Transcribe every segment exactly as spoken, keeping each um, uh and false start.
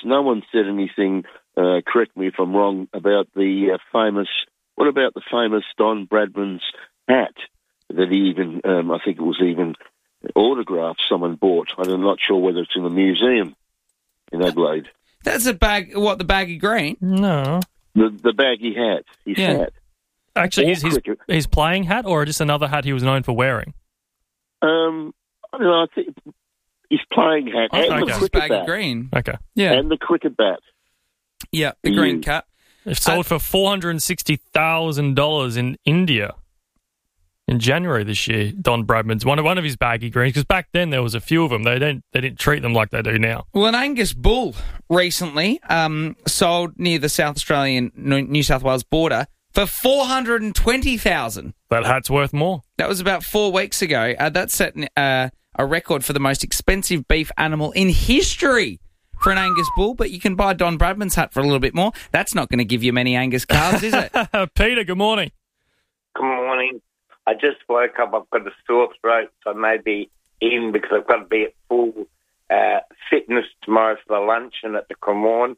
no one said anything, uh, correct me if I'm wrong, about the uh, famous, what about the famous Don Bradman's hat that he even, um, I think it was even autographed someone bought. I'm not sure whether it's in the museum in Adelaide. That's a bag, what, the baggy green? No. The the baggy hat, his Yeah. hat. Actually, Or his, his, cricket. his playing hat or just another hat he was known for wearing? Um, I don't know, I think his playing hat and Okay. the It's cricket baggy bat. green. Okay. Yeah, And the cricket bat. yeah, the He green is. cap. It sold for four hundred sixty thousand dollars in India in January this year, Don Bradman's. One of, one of his baggy greens, because back then there was a few of them. They didn't, they didn't treat them like they do now. Well, an Angus bull recently um, sold near the South Australian, New South Wales border for four hundred twenty thousand dollars. That hat's worth more. That was about four weeks ago. Uh, that set uh, a record for the most expensive beef animal in history for an Angus bull, but you can buy Don Bradman's hat for a little bit more. That's not going to give you many Angus calves, is it? Peter, good morning. Good morning. I just woke up. I've got a sore throat, so I may be in because I've got to be at full uh, fitness tomorrow for the luncheon at the Cremorne.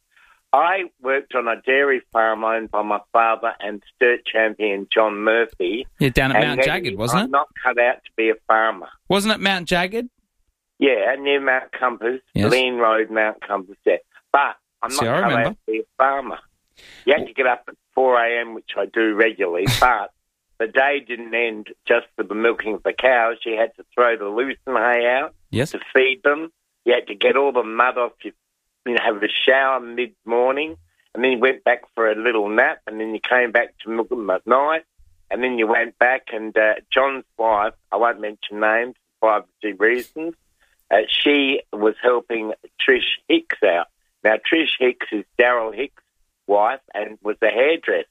I worked on a dairy farm owned by my father and Sturt champion John Murphy. Yeah, down at and Mount then Jagged, wasn't I'm it? not cut out to be a farmer. Wasn't it Mount Jagged? Yeah, near Mount Compass, Yes. Lean Road, Mount Compass there. But I'm not See, I cut remember. out to be a farmer. You had to get up at four a.m., which I do regularly, but the day didn't end just for the milking of the cows. You had to throw the lucerne hay out Yes. to feed them. You had to get all the mud off you, you know, have a shower mid-morning, and then you went back for a little nap, and then you came back to milk them at night, and then you went back, and uh, John's wife, I won't mention names for privacy reasons, uh, she was helping Trish Hicks out. Now, Trish Hicks is Daryl Hicks' wife and was a hairdresser.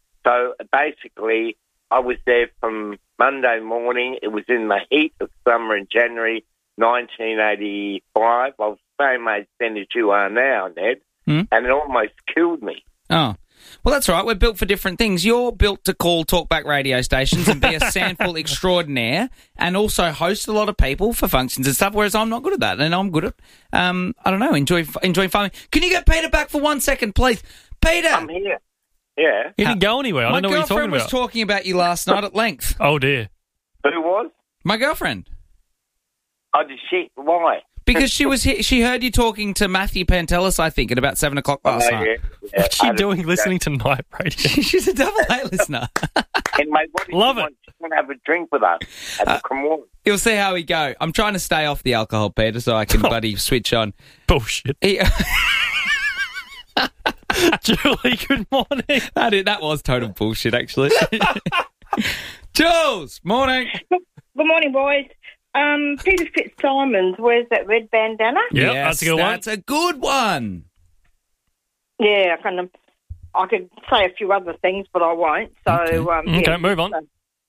So basically, I was there from Monday morning. It was in the heat of summer in January nineteen eighty-five. I was the same age then as you are now, Ned, Mm. and it almost killed me. Oh. Well, that's right. We're built for different things. You're built to call talkback radio stations and be a sandful extraordinaire and also host a lot of people for functions and stuff, whereas I'm not good at that. And I'm good at, um, I don't know, enjoy, enjoy farming. Can you get Peter back for one second, please? Peter! I'm here. Yeah. He didn't go anywhere. I My don't know what you're talking girlfriend was about. talking about you last night at length. Oh, dear. Who was? My girlfriend. Oh, did she? Why? Because she was he- she heard you talking to Matthew Pantelis, I think, at about seven o'clock last Oh, night. yeah, yeah. What's she I doing didn't- listening to night radio? She's a double A listener. And mate, what did Love you it. want? She want to have a drink with us at the Uh, Cremorne. You'll see how we go. I'm trying to stay off the alcohol, Peter, so I can bloody switch on. Bullshit. He- Julie, good morning. that, is, that was total bullshit, actually. Jules, morning. Good morning, boys. Um, Peter Fitzsimons wears that red bandana. Yeah, Yes, that's a good one. That's a good one. Yeah, I kind of. I could say a few other things, but I won't. So, um, Okay, yeah. move on. um,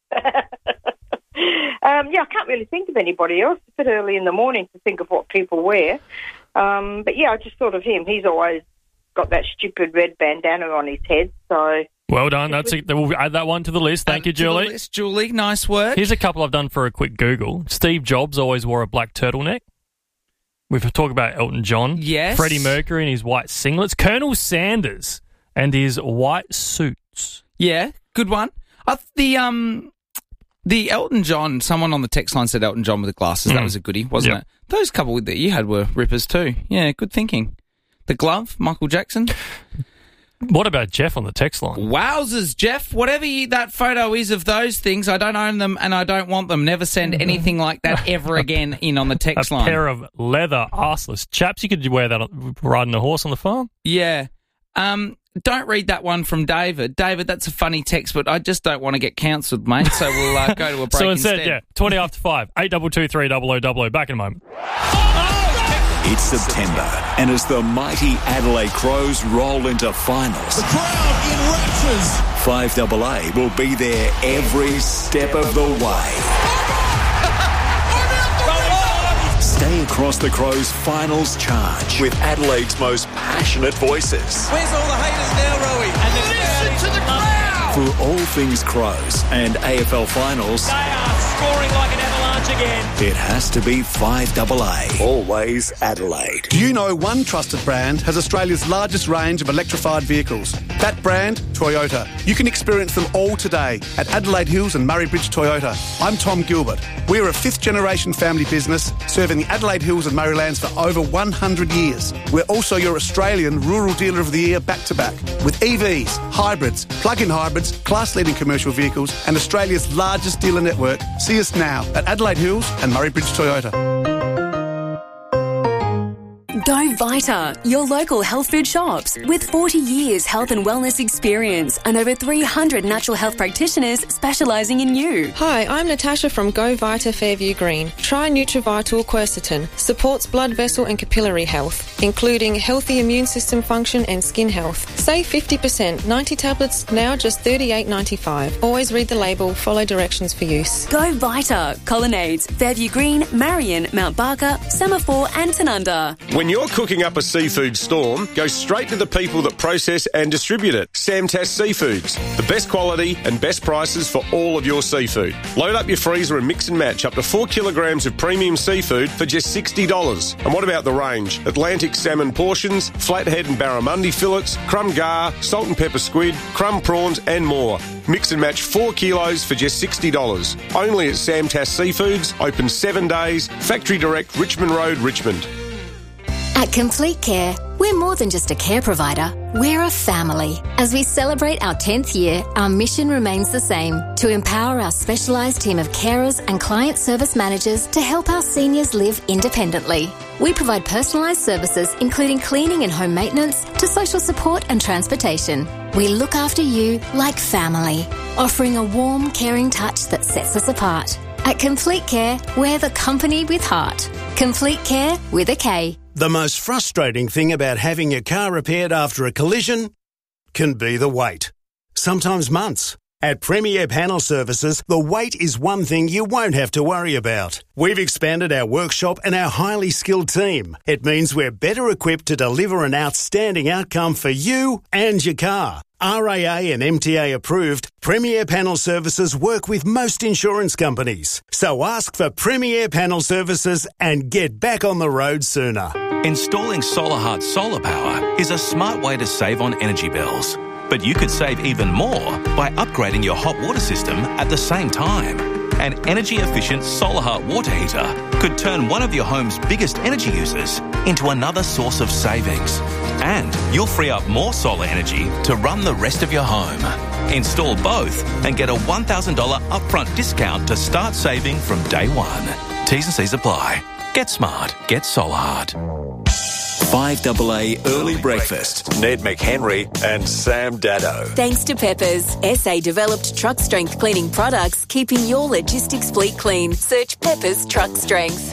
yeah, I can't really think of anybody else. It's a bit early in the morning to think of what people wear. Um, but yeah, I just thought of him. He's always got that stupid red bandana on his head. So Well done. That's a, we'll add that one to the list. Thank Add you, it to the Julie. list, Julie, nice work. Here's a couple I've done for a quick Google. Steve Jobs always wore a black turtleneck. We've talked about Elton John. Yes. Freddie Mercury in his white singlets. Colonel Sanders and his white suits. Yeah, good one. Uh, the um, the Elton John. Someone on the text line said Elton John with the glasses. That Mm. was a goodie, wasn't Yep. it? Those couple that you had were rippers too. Yeah, good thinking. The glove, Michael Jackson. What about Jeff on the text line? Wowzers, Jeff. Whatever you, that photo is of those things, I don't own them and I don't want them. Never send anything like that ever again in on the A text line. pair of leather arseless chaps. You could wear that on, riding a horse on the farm. Yeah. Um, don't read that one from David. David, that's a funny text, but I just don't want to get cancelled, mate. So we'll uh, go to a break So instead, instead. yeah, twenty after five, eight double two three double o double o. Back in a moment. It's September, and as the mighty Adelaide Crows roll into finals, The crowd in raptures. five double A will be there every step of the way. Stay across the Crows' finals charge with Adelaide's most passionate voices. Where's all the haters now, Rowie? And listen to the crowd. For all things Crows and A F L finals, They are scoring like an avalanche again. It has to be five A A. Always Adelaide. Do you know one trusted brand has Australia's largest range of electrified vehicles? That brand, Toyota. You can experience them all today at Adelaide Hills and Murray Bridge Toyota. I'm Tom Gilbert. We're a fifth-generation family business serving the Adelaide Hills and Murraylands for over one hundred years. We're also your Australian Rural Dealer of the Year back-to-back with E Vs, hybrids, plug-in hybrids, class-leading commercial vehicles and Australia's largest dealer network. See us now at Adelaide Hills and Murray Bridge Toyota. Go Vita, your local health food shops. With forty years health and wellness experience and over three hundred natural health practitioners specialising in you. Hi, I'm Natasha from Go Vita Fairview Green. Try Nutrivital Quercetin. Supports blood vessel and capillary health, including healthy immune system function and skin health. Save fifty percent. ninety tablets, now just thirty-eight ninety-five. Always read the label, follow directions for use. Go Vita. Colonnades, Fairview Green, Marion, Mount Barker, Semaphore and Tanunda. When you're cooking up a seafood storm, go straight to the people that process and distribute it. Samtas Seafoods. The best quality and best prices for all of your seafood. Load up your freezer and mix and match up to four kilograms of premium seafood for just sixty dollars. And what about the range? Atlantic salmon portions, flathead and barramundi fillets, crumb gar, salt and pepper squid, crumb prawns and more. Mix and match four kilos for just sixty dollars. Only at Samtas Seafoods, open seven days, Factory Direct, Richmond Road, Richmond. At Complete Care, we're more than just a care provider, we're a family. As we celebrate our tenth year, our mission remains the same, to empower our specialised team of carers and client service managers to help our seniors live independently. We provide personalised services including cleaning and home maintenance to social support and transportation. We look after you like family, offering a warm, caring touch that sets us apart. At Complete Care, we're the company with heart. Complete Care with a K. The most frustrating thing about having your car repaired after a collision can be the wait. Sometimes months. At Premier Panel Services, the wait is one thing you won't have to worry about. We've expanded our workshop and our highly skilled team. It means we're better equipped to deliver an outstanding outcome for you and your car. R A A and M T A approved, Premier Panel Services work with most insurance companies. So ask for Premier Panel Services and get back on the road sooner. Installing SolarHeart solar power is a smart way to save on energy bills. But you could save even more by upgrading your hot water system at the same time. An energy-efficient SolarHeart water heater could turn one of your home's biggest energy users into another source of savings. And you'll free up more solar energy to run the rest of your home. Install both and get a one thousand dollars upfront discount to start saving from day one. T's and C's apply. Get smart. Get SolarHeart. five A A Early Breakfast. Ned McHenry and Sam Daddo. Thanks to Peppers, S A-developed truck strength cleaning products, keeping your logistics fleet clean. Search Peppers Truck Strength.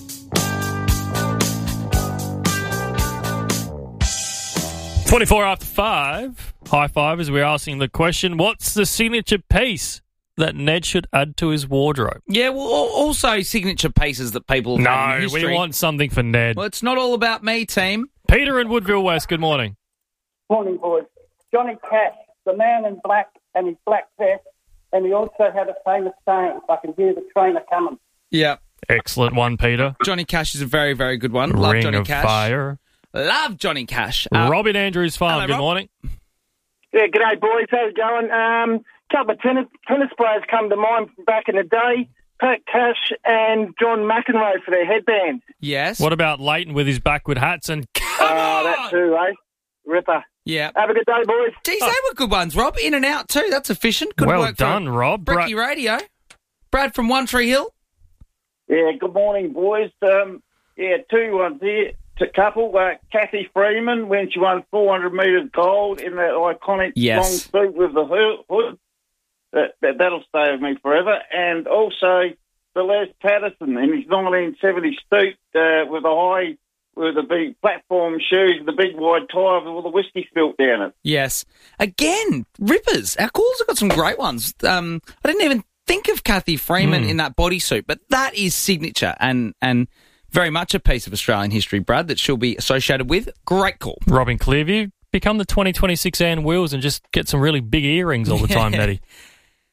twenty-four after five. High five as we're asking the question, what's the signature piece that Ned should add to his wardrobe? Yeah, well, also signature pieces that people have had in No, history. we want something for Ned. Well, it's not all about me, team. Peter in Woodville West, good morning. Morning, boys. Johnny Cash, the man in black and his black vest, and he also had a famous saying, I can hear the trainer coming. Yeah. Excellent one, Peter. Johnny Cash is a very, very good one. Love Ring Johnny of Cash. Fire. Love Johnny Cash. Uh, Robin Andrews Farm, hello, good Rob. morning. Yeah, g'day, boys. How's it going? Um, a couple of tennis, tennis players come to mind from back in the day. Pat Cash and John McEnroe for their headbands. Yes. What about Leighton with his backward hats and... Oh, that too, eh? Ripper. Yeah. Have a good day, boys. Geez, they were good ones, Rob. In and out too. That's efficient. Good Well work done, for Rob. Brecky Bra- Radio. Brad from One Tree Hill. Yeah, good morning, boys. Um, yeah, two ones here. To couple, uh, Kathy Freeman, when she won four hundred metres gold in that iconic Yes. long suit with the hood. hood. That, that, that'll stay with me forever. And also, Celeste Patterson in his nineteen seventy suit uh, with a high, with the big platform shoes, the big wide tie with all the whiskey spilt down it. Yes. Again, rippers. Our calls have got some great ones. Um, I didn't even think of Kathy Freeman Hmm. in that bodysuit, but that is signature and and very much a piece of Australian history, Brad, that she'll be associated with. Great call. Robin Clearview, become the twenty twenty-six Ann Wills and just get some really big earrings all the time, Yeah. Nettie.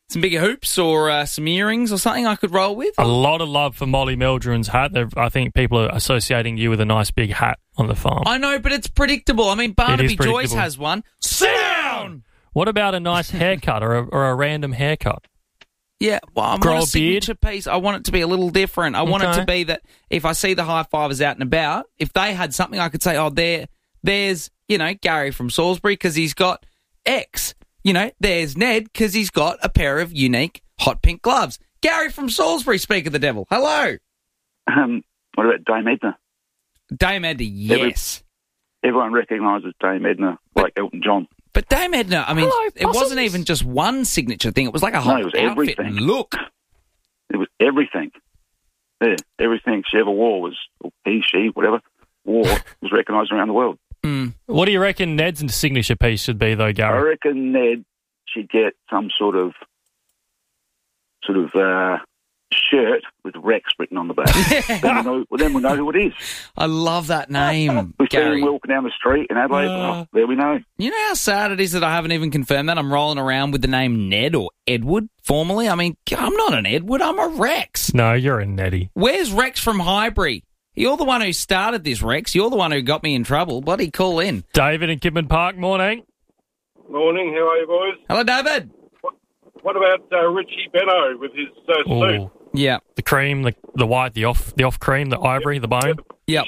some bigger hoops or uh, some earrings or something I could roll with? A lot of love for Molly Meldrum's hat. They're, I think people are associating you with a nice big hat on the farm. I know, but it's predictable. I mean, Barnaby Joyce has one. Sit down! What about a nice haircut or a, or a random haircut? Yeah, well, I Grow want a a beard? signature piece. I want it to be a little different. I want it Okay. to be that if I see the high fivers out and about, if they had something, I could say, oh, there, there's, you know, Gary from Salisbury because he's got X. You know, there's Ned because he's got a pair of unique hot pink gloves. Gary from Salisbury, speak of the devil. Hello. Um, what about Dame Edna? Dame Edna, yes. Every, everyone recognises Dame Edna, like Elton John. But Dame Edna, I mean, Hello, it wasn't possums. even just one signature thing. It was like a No, whole it was outfit everything. and look. It was everything. Yeah, everything she ever wore was, or he, she, whatever, wore was recognised around the world. Mm. What do you reckon Ned's signature piece should be, though, I Gary? reckon Ned should get some sort of, sort of uh, shirt with Rex written on the back. then, we know, well, then we know who it is. I love that name, We see Gary. him walking down the street in Adelaide. Uh, oh, there we know. You know how sad it is that I haven't even confirmed that? I'm rolling around with the name Ned or Edward formerly. I mean, I'm not an Edward, I'm a Rex. No, you're a Neddy. Where's Rex from Highbury? You're the one who started this, Rex. You're the one who got me in trouble. Bloody call in. David in Kidman Park, morning. Morning, how are you, boys? Hello, David. What, what about uh, Richie Benno with his uh, suit? Ooh. Yeah. The cream, the the white, the off the off cream, the ivory, the bone. Yep.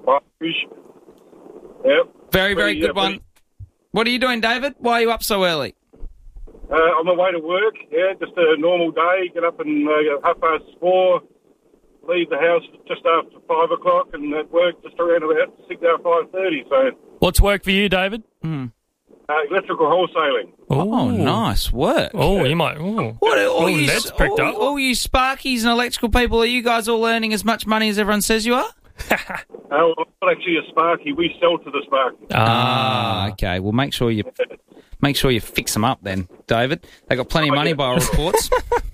Yep. Very, very Pretty, good uh, one. What are you doing, David? Why are you up so early? Uh, on my way to work, yeah, just a normal day. Get up and uh, half past four, leave the house just after five o'clock, and at work just around about six or five thirty. So, What's work for you, David? Hmm. uh, electrical wholesaling. Oh, nice work. Oh, you might. Ooh. What, all, Oh, you, Ned's picked all, up. all you Sparkies and electrical people, are you guys all earning as much money as everyone says you are? Oh, well, not actually a Sparky. We sell to the Sparky. Ah, okay. Well, make sure you make sure you fix them up then, David. They got plenty of money by all reports.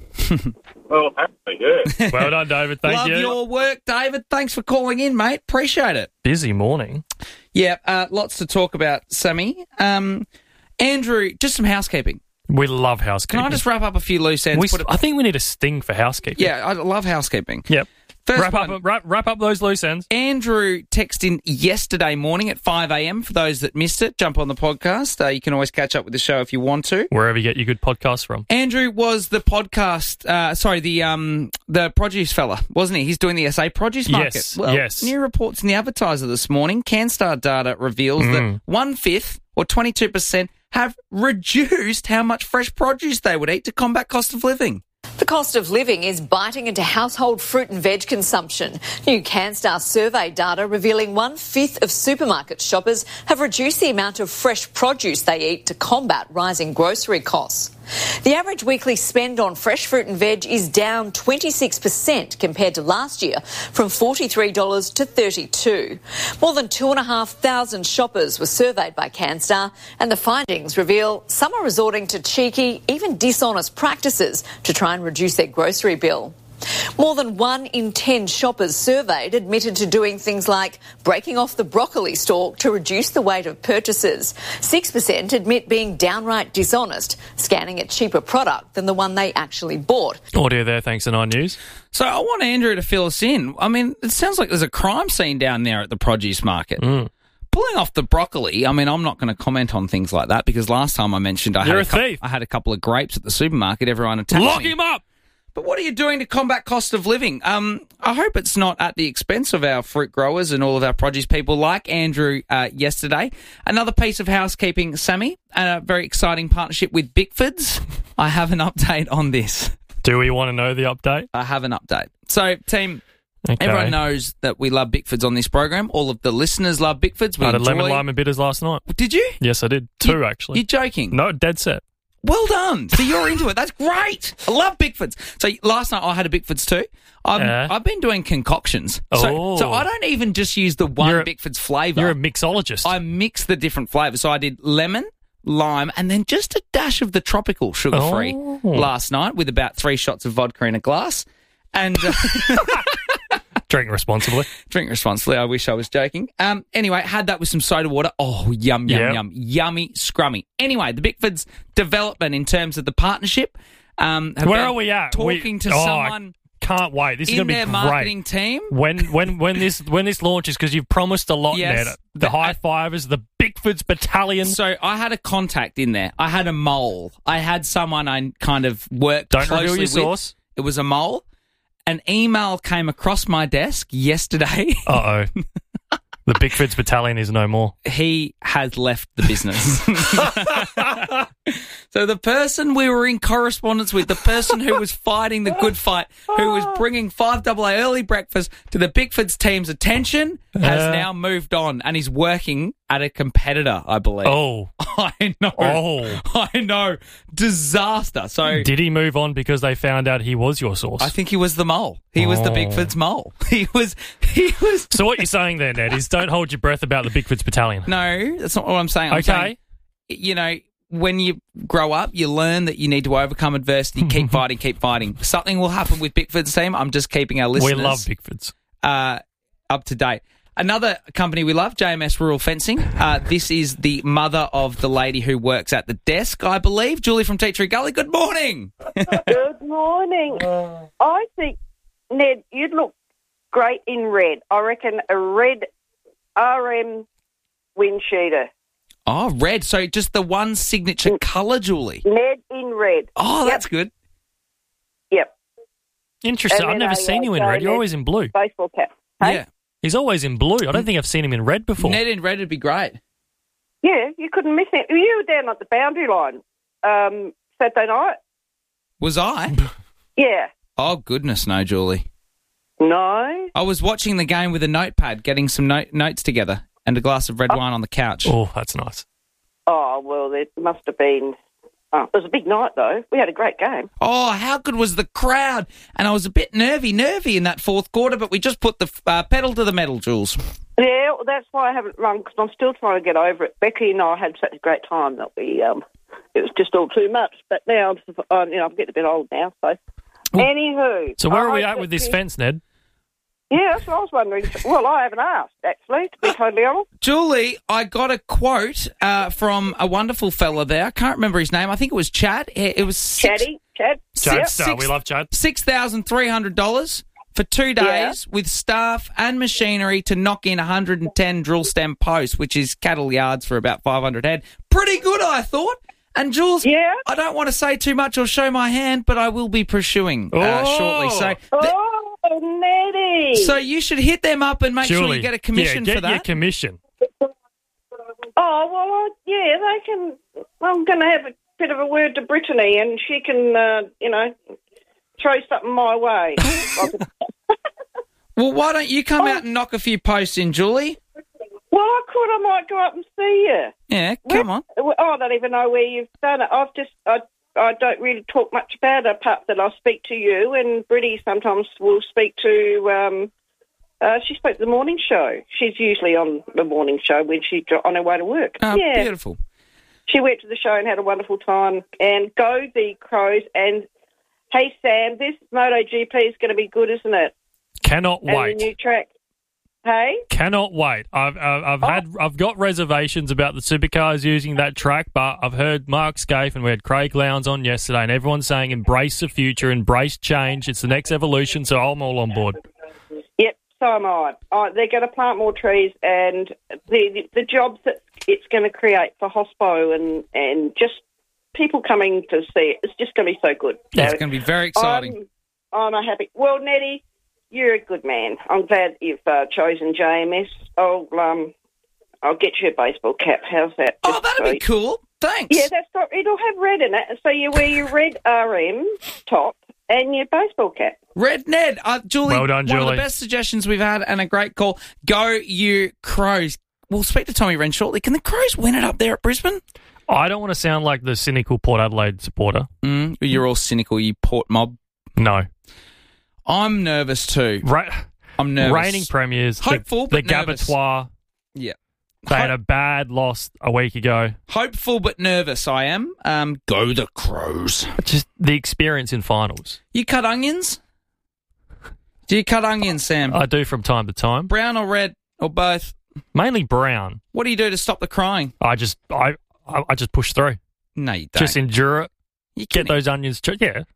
Well, happily, yeah. Well done, David. Thank Love you. your work, David. Thanks for calling in, mate. Appreciate it. Busy morning. Yeah, uh, lots to talk about, Sammy. Um, Andrew, just some housekeeping. We love housekeeping. Can I just wrap up a few loose ends? We, Put it- I think we need a sting for housekeeping. yeah, I love housekeeping. Yep. First wrap one. up, wrap, wrap up those loose ends. Andrew texted in yesterday morning at five a.m. For those that missed it, jump on the podcast. Uh, you can always catch up with the show if you want to. Wherever you get your good podcasts from. Andrew was the podcast, uh, sorry, the um, the produce fella, wasn't he? He's doing the S A produce market. Yes, Well, yes. New reports in the Advertiser this morning. CanStar data reveals Mm. that one-fifth or twenty-two percent have reduced how much fresh produce they would eat to combat cost of living. The cost of living is biting into household fruit and veg consumption. New CanStar survey data revealing one-fifth of supermarket shoppers have reduced the amount of fresh produce they eat to combat rising grocery costs. The average weekly spend on fresh fruit and veg is down twenty-six percent compared to last year, from forty-three dollars to thirty-two dollars. More than two thousand five hundred shoppers were surveyed by CanStar, and the findings reveal some are resorting to cheeky, even dishonest practices to try and reduce their grocery bill. More than one in ten shoppers surveyed admitted to doing things like breaking off the broccoli stalk to reduce the weight of purchases. six percent admit being downright dishonest, scanning a cheaper product than the one they actually bought. Audio there, thanks to Nine News. So I want Andrew to fill us in. I mean, it sounds like there's a crime scene down there at the produce market. Mm. Pulling off the broccoli, I mean, I'm not going to comment on things like that because last time I mentioned I, You're had, a cou- thief. I had a couple of grapes at the supermarket. Everyone attacked Lock me. him up! But what are you doing to combat cost of living? Um, I hope it's not at the expense of our fruit growers and all of our produce people like Andrew uh, yesterday. Another piece of housekeeping, Sammy, and a very exciting partnership with Bickfords. I have an update on this. Do we want to know the update? I have an update. So, team, Okay. everyone knows that we love Bickfords on this program. All of the listeners love Bickfords. We I had a enjoy... lemon lime and bitters last night. Did you? Yes, I did. Two, actually. You're joking? No, dead set. Well done. So you're into it. That's great. I love Bickfords. So last night I had a Bickfords too. I'm, Yeah. I've been doing concoctions. So, Oh. so I don't even just use the one You're a- Bickfords flavour. You're a mixologist. I mix the different flavours. So I did lemon, lime, and then just a dash of the tropical sugar-free Oh. last night with about three shots of vodka in a glass. And... Uh, Drink responsibly. Drink responsibly. I wish I was joking. Um, anyway, had that with some soda water. Oh, yum, yum, Yep. yum. Yummy, scrummy. Anyway, the Bickfords development in terms of the partnership, Um, have Where been are we at? Talking We- to oh, I someone Can't wait. This is in going to be their great. marketing team. When when when this when this launches, because you've promised a lot, Yes. Ned. The high fivers, the Bigford's battalion. So I had a contact in there. I had a mole. I had someone I kind of worked Don't closely reveal your with. source. It was a mole. An email came across my desk yesterday. Uh oh. The Bigford's battalion is no more. He has left the business. So the person we were in correspondence with, the person who was fighting the good fight, who was bringing five double A early breakfast to the Bigford's team's attention, has Uh. now moved on and is working at a competitor, I believe. Oh. I know. Oh. I know. Disaster. So Did he move on because they found out he was your source? I think he was the mole. He was the Oh. Bigford's mole. He was. He was. So what you're saying there, Ned, is don't hold your breath about the Bigford's battalion. No, that's not what I'm saying. I'm Okay. saying, you know, when you grow up, you learn that you need to overcome adversity, keep fighting, keep fighting. Something will happen with Bigford's team. I'm just keeping our listeners We love Bigford's. uh, up to date. Another company we love, J M S Rural Fencing. Uh, this is the mother of the lady who works at the desk, I believe. Julie from Tea Tree Gully, good morning. Good morning. I think, Ned, you'd look great in red. I reckon a red R M wind cheater. Oh, red. So just the one signature colour, Julie. Ned in red. Oh, Yep. that's good. Yep. Interesting. And I've then never a, seen uh, you in red. You're Ned always in blue. Baseball cap. Hey? Yeah. He's always in blue. I don't think I've seen him in red before. Ned in red would be great. Yeah, you couldn't miss it. You were down at the boundary line um, Saturday night. Was I? Yeah. Oh, goodness, no, Julie. No. I was watching the game with a notepad, getting some note- notes together and a glass of red wine on the couch. Oh, that's nice. Oh, well, it must have been... Oh, it was a big night, though. We had a great game. Oh, how good was the crowd? And I was a bit nervy, nervy in that fourth quarter, but we just put the uh, pedal to the metal, Jules. Yeah, well, that's why I haven't run, because I'm still trying to get over it. Becky and I had such a great time that we... Um, it was just all too much. But now, I'm, you know, I'm getting a bit old now, so... Anywho... So where I are we hope at with that this you- fence, Ned? Yeah, that's what I was wondering. Well, I haven't asked, actually, to be totally honest. Julie, I got a quote uh, from a wonderful fella there. I can't remember his name. I think it was Chad. It it was six, Chatty, Chad. Chad Yep. Star. We love Chad. six thousand three hundred dollars for two days with staff and machinery to knock in one hundred ten drill stem posts, which is cattle yards for about five hundred head. Pretty good, I thought. And Jules, yeah? I don't want to say too much or show my hand, but I will be pursuing uh, Oh. shortly. So, Oh, Nettie. so you should hit them up and make sure Julie, you get a commission yeah, get for that. your commission. Oh, well, I, yeah, they can... I'm going to have a bit of a word to Brittany, and she can, uh, you know, throw something my way. Well, why don't you come out and knock a few posts in, Julie? Well, I could. I might go up and see you. Yeah, come on. Well, I don't even know where you've done it. I've just... I, I don't really talk much about it, apart that I speak to you, and Britty sometimes will speak to... Um, uh, she spoke to the morning show. She's usually on the morning show when she's on her way to work. Oh, yeah. beautiful. She went to the show and had a wonderful time. And go the Crows. And, hey, Sam, this MotoGP is going to be good, isn't it? Cannot And wait. the new track. Hey? Cannot wait. I've I've, I've Oh. had I've got reservations about the supercars using that track, but I've heard Mark Scaife and we had Craig Lowndes on yesterday, and everyone's saying embrace the future, embrace change. It's the next evolution, so I'm all on board. Yep, so am I. Oh, they're going to plant more trees, and the the, the jobs that it's going to create for Hospo and, and just people coming to see it, it's just going to be so good. Yeah, So it's going to be very exciting. I'm, I'm happy. Well, Nettie, you're a good man. I'm glad you've uh, chosen J M S. I'll um, I'll get you a baseball cap. How's that? Oh, that'd be cool. Thanks. Yeah, that's got, it'll have red in it, so you wear your red R M top and your baseball cap. Red Ned, uh, Julie, Well done, one of Julie. the best suggestions we've had and a great call. Go you Crows. We'll speak to Tommy Wren shortly. Can the Crows win it up there at Brisbane? I don't want to sound like the cynical Port Adelaide supporter. Mm, you're all cynical, you Port mob. No. I'm nervous too. Right. I'm nervous. Reigning premiers. Hopeful, the, but the nervous. Gabatoir. Yeah. They had a bad loss a week ago. Hopeful but nervous, I am. Um, go the Crows. Just the experience in finals. You cut onions? Do you cut onions, Sam? I do from time to time. Brown or red or both? Mainly brown. What do you do to stop the crying? I just I I, I just push through. No, you don't. Just endure it. You Get those onions. Ch- yeah.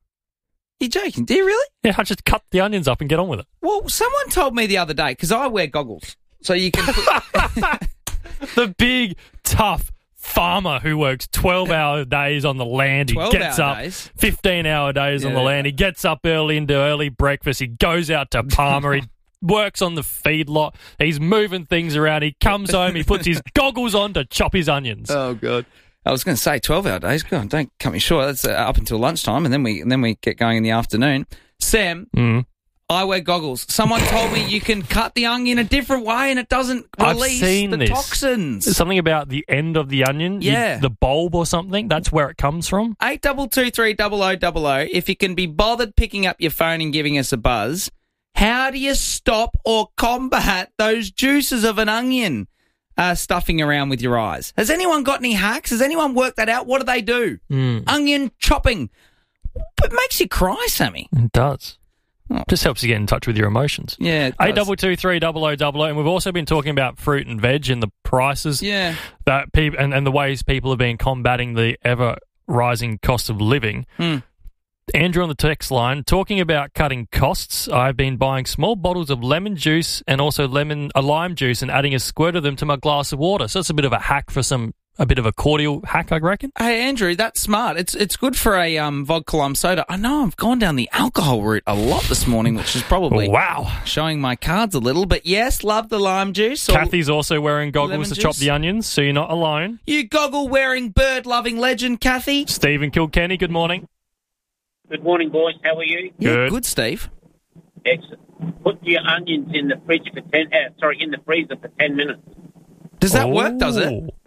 You're joking. Do you really? Yeah, I just cut the onions up and get on with it. Well, someone told me the other day, because I wear goggles, so you can put... The big, tough farmer who works twelve-hour days on the land. He gets up days. fifteen-hour days Yeah. on the land. He gets up early into early breakfast. He goes out to Palmer. He works on the feedlot. He's moving things around. He comes home. He puts his goggles on to chop his onions. Oh, God. I was going to say twelve-hour days. God, don't cut me short. That's uh, up until lunchtime, and then we and then we get going in the afternoon. Sam, Mm. I wear goggles. Someone told me you can cut the onion a different way and it doesn't I've release seen the this. toxins. There's something about the end of the onion, you- Yeah. the bulb or something. That's where it comes from. Eight double two three double o double o. If you can be bothered picking up your phone and giving us a buzz, how do you stop or combat those juices of an onion uh, stuffing around with your eyes? Has anyone got any hacks? Has anyone worked that out? What do they do? Mm. Onion chopping. It makes you cry, Sammy. It does. Oh. Just helps you get in touch with your emotions. Yeah, it Eight does. double two three double o double o, and we've also been talking about fruit and veg and the prices. Yeah. That people and, and the ways people have been combating the ever rising cost of living. Mm. Andrew on the text line talking about cutting costs. I've been buying small bottles of lemon juice and also lemon a lime juice and adding a squirt of them to my glass of water. So it's a bit of a hack for some. A bit of a cordial hack, I reckon. Hey, Andrew, that's smart. It's it's good for a um, vodka lime soda. I know I've gone down the alcohol route a lot this morning, which is probably wow showing my cards a little. But yes, love the lime juice. or Kathy's also wearing goggles lemon to juice. chop the onions, so you're not alone. You goggle-wearing, bird-loving legend, Kathy. Stephen Kilkenny, good morning. Good morning, boys. How are you? Yeah, Good. good, Steve. Excellent. Put your onions in the fridge for ten. Uh, sorry, in the freezer for ten minutes. Does that work, does it? Ooh.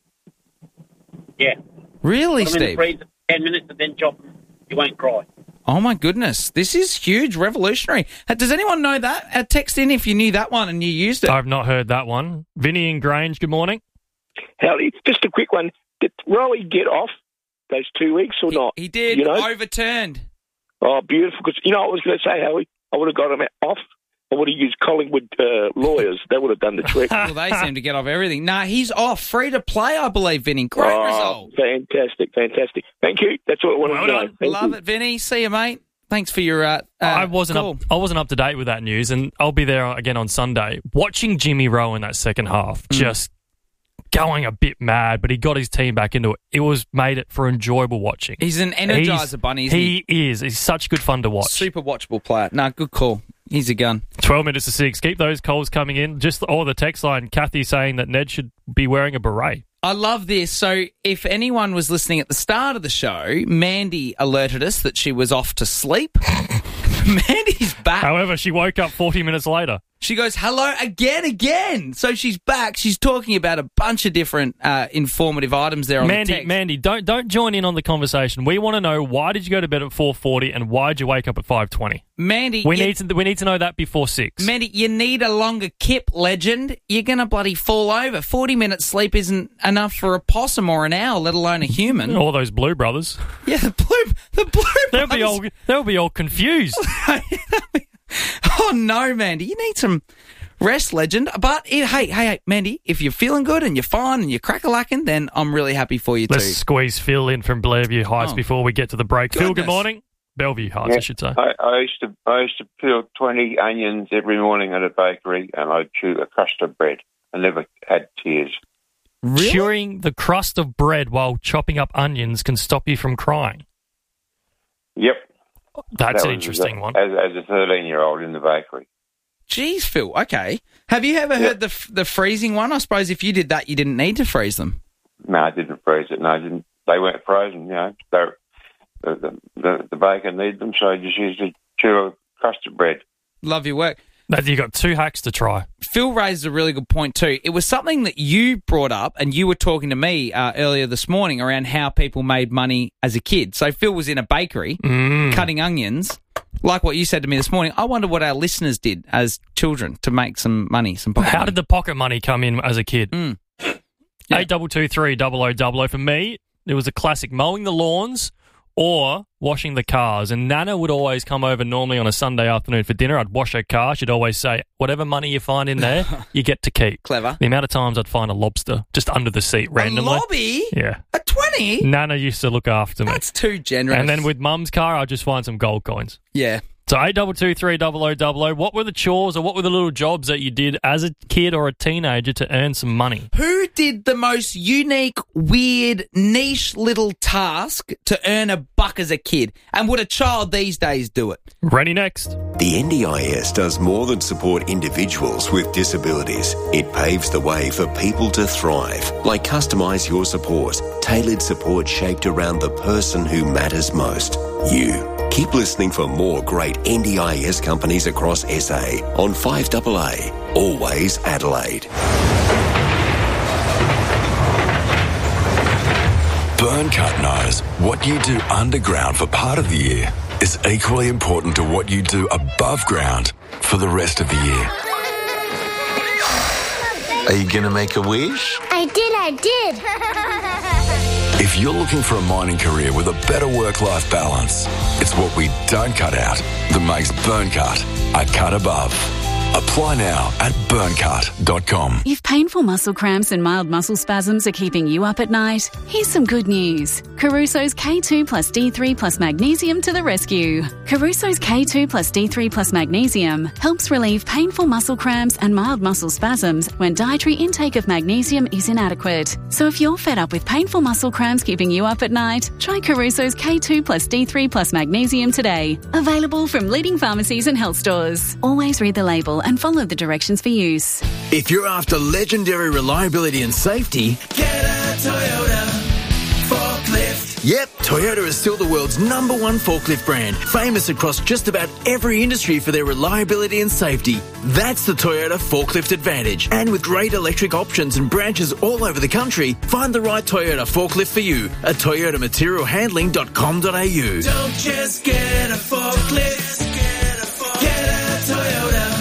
Yeah. Really, Put them in the Steve? freezer for ten minutes and then chop them. You won't cry. Oh, my goodness. This is huge, revolutionary. Uh, Does anyone know that? Uh, text in if you knew that one and you used it. I've not heard that one. Vinny and Grange, good morning. Howdy. Just a quick one. Did Rowie get off those two weeks or not? He did. You know? Overturned. Oh, beautiful. Because, you know, I was going to say, Howie, I would have got him off. I would have used Collingwood uh, lawyers. That would have done the trick. Well, they seem to get off everything. Nah, he's off. Free to play, I believe, Vinny. Great oh, result. Fantastic, fantastic. Thank you. That's what I wanted Well to know. done. Thank Love you. it, Vinny. See you, mate. Thanks for your uh, uh, I wasn't call. up. I wasn't up to date with that news, and I'll be there again on Sunday. Watching Jimmy Rowe in that second half, Mm. just going a bit mad, but he got his team back into it. It was made it for enjoyable watching. He's an energizer He's- bunny, isn't he? He is. He's such good fun to watch. Super watchable player. Nah, good call. He's a gun. Twelve minutes to six. Keep those calls coming in. Just or the text line. Kathy saying that Ned should be wearing a beret. I love this. So if anyone was listening at the start of the show, Mandy alerted us that she was off to sleep. Mandy's back. However, she woke up forty minutes later. She goes, hello again, again. So she's back. She's talking about a bunch of different uh, informative items there on the Mandy, text. Mandy, don't don't join in on the conversation. We want to know why did you go to bed at four forty and why did you wake up at five twenty? Mandy, We you- need to we need to know that before six. Mandy, you need a longer kip, legend. You're going to bloody fall over. forty minutes sleep isn't enough for a possum or an owl, let alone a human. All those Blue Brothers. Yeah, the blue, the blue They'll be all brothers. they'll be all confused. Oh, no, Mandy. You need some rest, legend. But, eh, hey, hey, hey, Mandy, if you're feeling good and you're fine and you're crack-a-lacking, then I'm really happy for you Let's too. squeeze Phil in from Blairview Heights Oh. before we get to the break. Phil, good Goodness. morning. Bellevue Heights, I should say. I, I used to I used to peel twenty onions every morning at a bakery, and I'd chew a crust of bread. I never had tears. Really? Chewing the crust of bread while chopping up onions can stop you from crying. Yep, That's That an was interesting as, one. As, as a thirteen-year-old in the bakery. Jeez, Phil. Okay. Have you ever heard the f- the freezing one? I suppose if you did that, you didn't need to freeze them. No, I didn't freeze it. No, I didn't. They weren't frozen. You know, They're, the, the the the baker needed them, so I just used to chew a crust of bread. Love your work. That you got two hacks to try. Phil raised a really good point too. It was something that you brought up, and you were talking to me uh, earlier this morning around how people made money as a kid. So Phil was in a bakery Mm. cutting onions, like what you said to me this morning. I wonder what our listeners did as children to make some money, some pocket How money. did the pocket money come in as a kid? Mm. Eight double two three double o double o. For me, it was a classic: mowing the lawns or washing the cars. And Nana would always come over normally on a Sunday afternoon for dinner. I'd wash her car. She'd always say, whatever money you find in there, you get to keep. Clever. The amount of times I'd find a lobster just under the seat randomly. A lobby? Yeah. A twenty? Nana used to look after me. That's too generous. And then with Mum's car, I'd just find some gold coins. Yeah. So eight two two three double oh double oh, what were the chores or what were the little jobs that you did as a kid or a teenager to earn some money? Who did the most unique, weird, niche little task to earn a buck as a kid? And would a child these days do it? Ready next. The N D I S does more than support individuals with disabilities. It paves the way for people to thrive, like Customise Your Support, tailored support shaped around the person who matters most, you. Keep listening for more great N D I S companies across S A on five A A, always Adelaide. Burncut knows what you do underground for part of the year is equally important to what you do above ground for the rest of the year. Are you going to make a wish? I did, I did. If you're looking for a mining career with a better work-life balance, it's what we don't cut out that makes Burncut a cut above. Apply now at burncut dot com. If painful muscle cramps and mild muscle spasms are keeping you up at night, here's some good news. Caruso's K two plus D three plus magnesium to the rescue. Caruso's K two plus D three plus magnesium helps relieve painful muscle cramps and mild muscle spasms when dietary intake of magnesium is inadequate. So if you're fed up with painful muscle cramps keeping you up at night, try Caruso's K two plus D three plus magnesium today. Available from leading pharmacies and health stores. Always read the label and follow the directions for use. If you're after legendary reliability and safety, get a Toyota forklift. Yep, Toyota is still the world's number one forklift brand, famous across just about every industry for their reliability and safety. That's the Toyota Forklift Advantage. And with great electric options and branches all over the country, find the right Toyota forklift for you at toyota material handling dot com dot a u. Don't just get a forklift, get a, forklift. Get a Toyota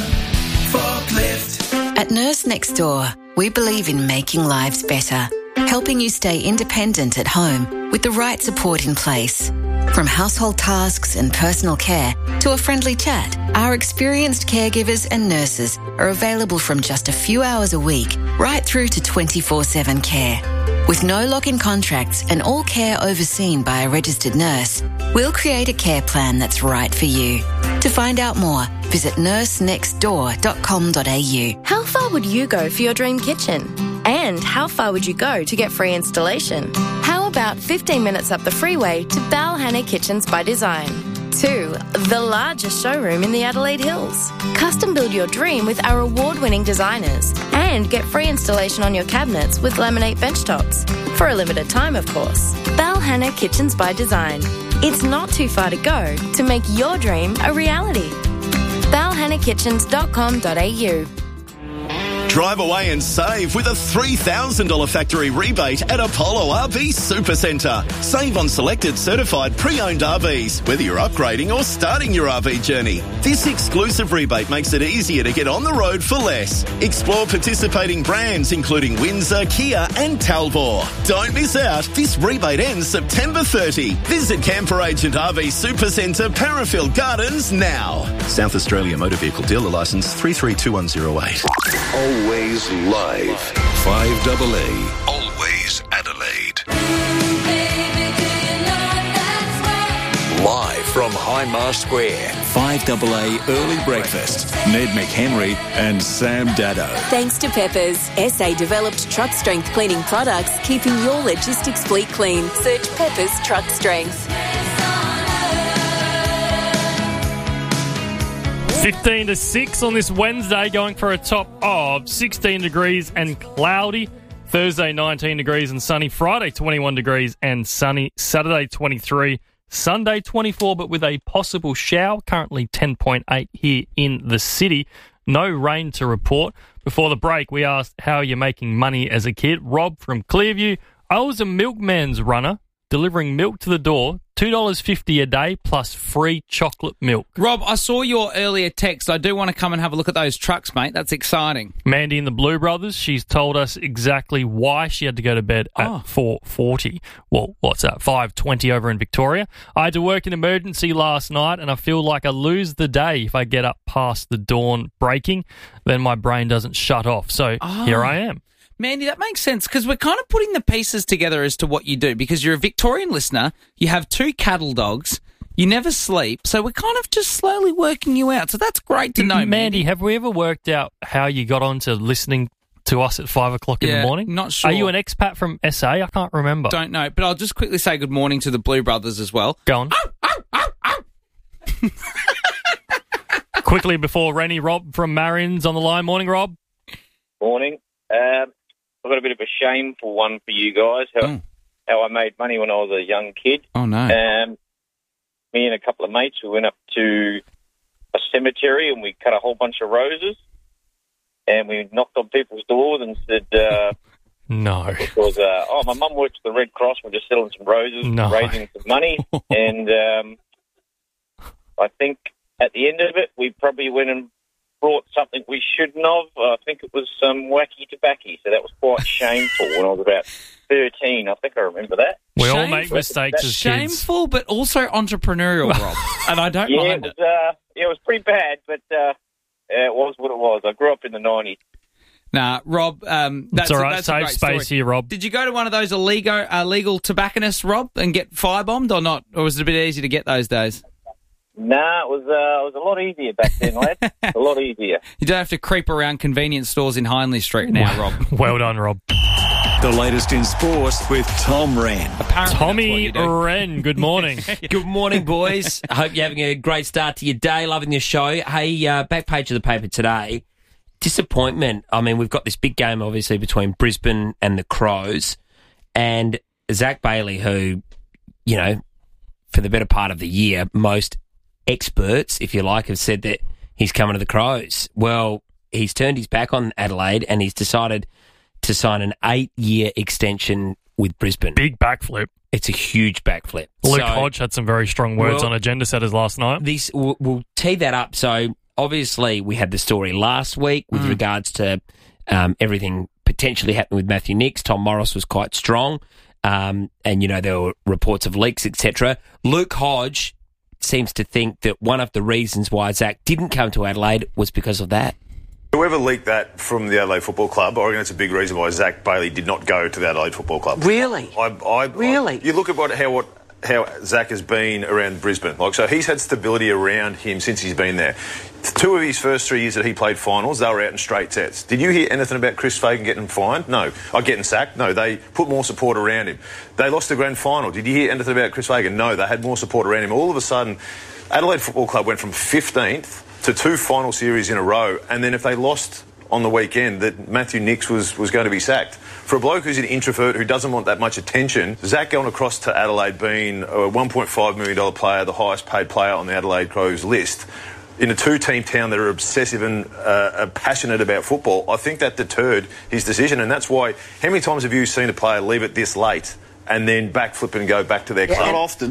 forklift. At Nurse Next Door, we believe in making lives better, helping you stay independent at home with the right support in place. From household tasks and personal care to a friendly chat, our experienced caregivers and nurses are available from just a few hours a week right through to twenty-four seven care. With no lock-in contracts and all care overseen by a registered nurse, we'll create a care plan that's right for you. To find out more, visit nurse next door dot com dot a u. How far would you go for your dream kitchen? And how far would you go to get free installation? How about fifteen minutes up the freeway to Balhanna Kitchens by Design? Two, the largest showroom in the Adelaide Hills. Custom build your dream with our award-winning designers and get free installation on your cabinets with laminate benchtops. For a limited time, of course. Balhanna Kitchens by Design. It's not too far to go to make your dream a reality. balhanna kitchens dot com dot a u. Drive away and save with a three thousand dollars factory rebate at Apollo R V Supercentre. Save on selected certified pre-owned R Vs, whether you're upgrading or starting your R V journey. This exclusive rebate makes it easier to get on the road for less. Explore participating brands including Windsor, Kia and Talbot. Don't miss out. This rebate ends September thirtieth. Visit Camper Agent R V Supercentre, Parafield Gardens now. South Australia Motor Vehicle Dealer Licence three three two one zero eight. Always live. five A A. Always Adelaide. Live from Hindmarsh Square. five A A Early Breakfast. Ned McHenry and Sam Dado. Thanks to Peppers, S A developed truck strength cleaning products, keeping your logistics fleet clean. Search Peppers Truck Strength. fifteen to six on this Wednesday, going for a top of sixteen degrees and cloudy. Thursday, nineteen degrees and sunny. Friday, twenty-one degrees and sunny. Saturday, twenty-three. Sunday, twenty-four, but with a possible shower. Currently ten point eight here in the city. No rain to report. Before the break, we asked how you're making money as a kid. Rob from Clearview. I was a milkman's runner delivering milk to the door, two dollars fifty a day plus free chocolate milk. Rob, I saw your earlier text. I do want to come and have a look at those trucks, mate. That's exciting. Mandy and the Blue Brothers, she's told us exactly why she had to go to bed at Oh. four forty. Well, what's that, five twenty over in Victoria. I had to work in emergency last night, and I feel like I lose the day if I get up past the dawn breaking. Then my brain doesn't shut off. So Oh. here I am. Mandy, that makes sense because we're kind of putting the pieces together as to what you do because you're a Victorian listener, you have two cattle dogs, you never sleep, so we're kind of just slowly working you out. So that's great to know, Mandy, Mandy. have we ever worked out how you got onto listening to us at five o'clock in Yeah, the morning? not sure. Are you an expat from S A? I can't remember. Don't know, but I'll just quickly say good morning to the Blue Brothers as well. Go on. Quickly before Rennie, Rob from Marion's on the line. Morning, Rob. Morning. Um, I've got a bit of a shameful one for you guys. How, oh. how I made money when I was a young kid. Oh, no. Um, me and a couple of mates, we went up to a cemetery and we cut a whole bunch of roses. And we knocked on people's doors and said, uh, no. Because, uh, oh, my mum works for the Red Cross. We're just selling some roses, No. raising some money. and um, I think at the end of it, we probably went and brought something we shouldn't have. I think it was some wacky tobacco. So that was quite shameful when I was about thirteen. I think I remember that. We all Shameful. make mistakes as kids. Shameful, but also entrepreneurial, Rob. And I don't yeah, mind it it. was, uh, yeah, it was pretty bad, but uh, yeah, it was what it was. I grew up in the nineties. Nah, Rob, um, that's, It's all a, right. that's a Save great space story. here, Rob. Did you go to one of those illegal, uh, legal tobacconists, Rob, and get firebombed or not? Or was it a bit easy to get those days? Nah, it was uh, it was a lot easier back then, lad. A lot easier. You don't have to creep around convenience stores in Hindley Street now, Rob. Well done, Rob. The latest in sport with Tom Wren. Tommy Wren, good morning. Good morning, boys. I hope you're having a great start to your day, loving your show. Hey, uh, back page of the paper today. Disappointment. I mean, we've got this big game, obviously, between Brisbane and the Crows. And Zach Bailey, who, you know, for the better part of the year, most experts, if you like, have said that he's coming to the Crows. Well, he's turned his back on Adelaide and he's decided to sign an eight-year extension with Brisbane. Big backflip. It's a huge backflip. Luke So- Hodge had some very strong words Well, on Agenda Setters last night. This we'll, we'll tee that up. So obviously we had the story last week with Mm. regards to um, everything potentially happening with Matthew Nicks. Tom Morris was quite strong, um, and you know there were reports of leaks, et cetera. Luke Hodge seems to think that one of the reasons why Zach didn't come to Adelaide was because of that. Whoever leaked that from the Adelaide Football Club, I reckon that's a big reason why Zach Bailey did not go to the Adelaide Football Club. Really? I, I, Really? I, you look at what how what how Zach has been around Brisbane. Like, so he's had stability around him since he's been there. Two of his first three years that he played finals, they were out in straight sets. Did you hear anything about Chris Fagan getting fined? No. Or getting sacked? No. They put more support around him. They lost the grand final. Did you hear anything about Chris Fagan? No. They had more support around him. All of a sudden, Adelaide Football Club went from fifteenth to two final series in a row, and then if they lost on the weekend, that Matthew Nicks was, was going to be sacked. For a bloke who's an introvert who doesn't want that much attention, Zach going across to Adelaide being a one point five million dollars player, the highest paid player on the Adelaide Crows list, in a two-team town that are obsessive and uh, passionate about football, I think that deterred his decision, and that's why, how many times have you seen a player leave it this late and then backflip and go back to their club? Not often.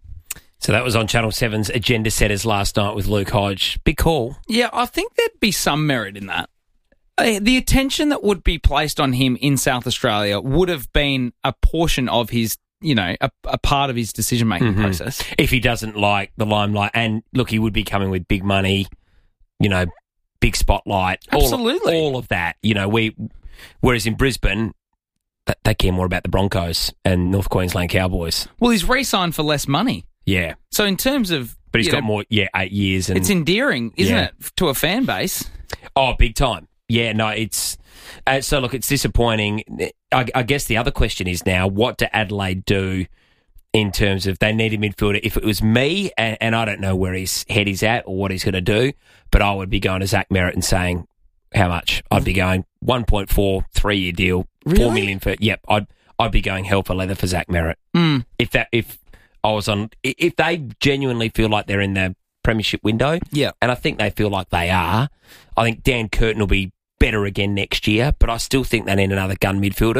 So that was on Channel seven's Agenda Setters last night with Luke Hodge. Big call. Yeah, I think there'd be some merit in that. Uh, The attention that would be placed on him in South Australia would have been a portion of his, you know, a, a part of his decision-making Mhm. process. If he doesn't like the limelight, and look, he would be coming with big money, you know, big spotlight, all- Absolutely. all, of that. You know, we. Whereas in Brisbane, th- they care more about the Broncos and North Queensland Cowboys. Well, he's re-signed for less money. Yeah, So in terms of... but he's you got know, more. Yeah, eight years, and It's endearing, isn't Yeah. it, to a fan base? Oh, big time. Yeah, no, it's... Uh, so, look, it's disappointing. I, I guess the other question is now, what do Adelaide do in terms of they need a midfielder? If it was me, and, and I don't know where his head is at or what he's going to do, but I would be going to Zach Merritt and saying, how much? I'd be going one point four, three-year deal, Really? four million for... Yep, I'd, I'd be going hell for leather for Zach Merritt. Mm. If that... If I was on... If they genuinely feel like they're in the premiership window, yeah, and I think they feel like they are, I think Dan Curtin will be better again next year, but I still think they need another gun midfielder.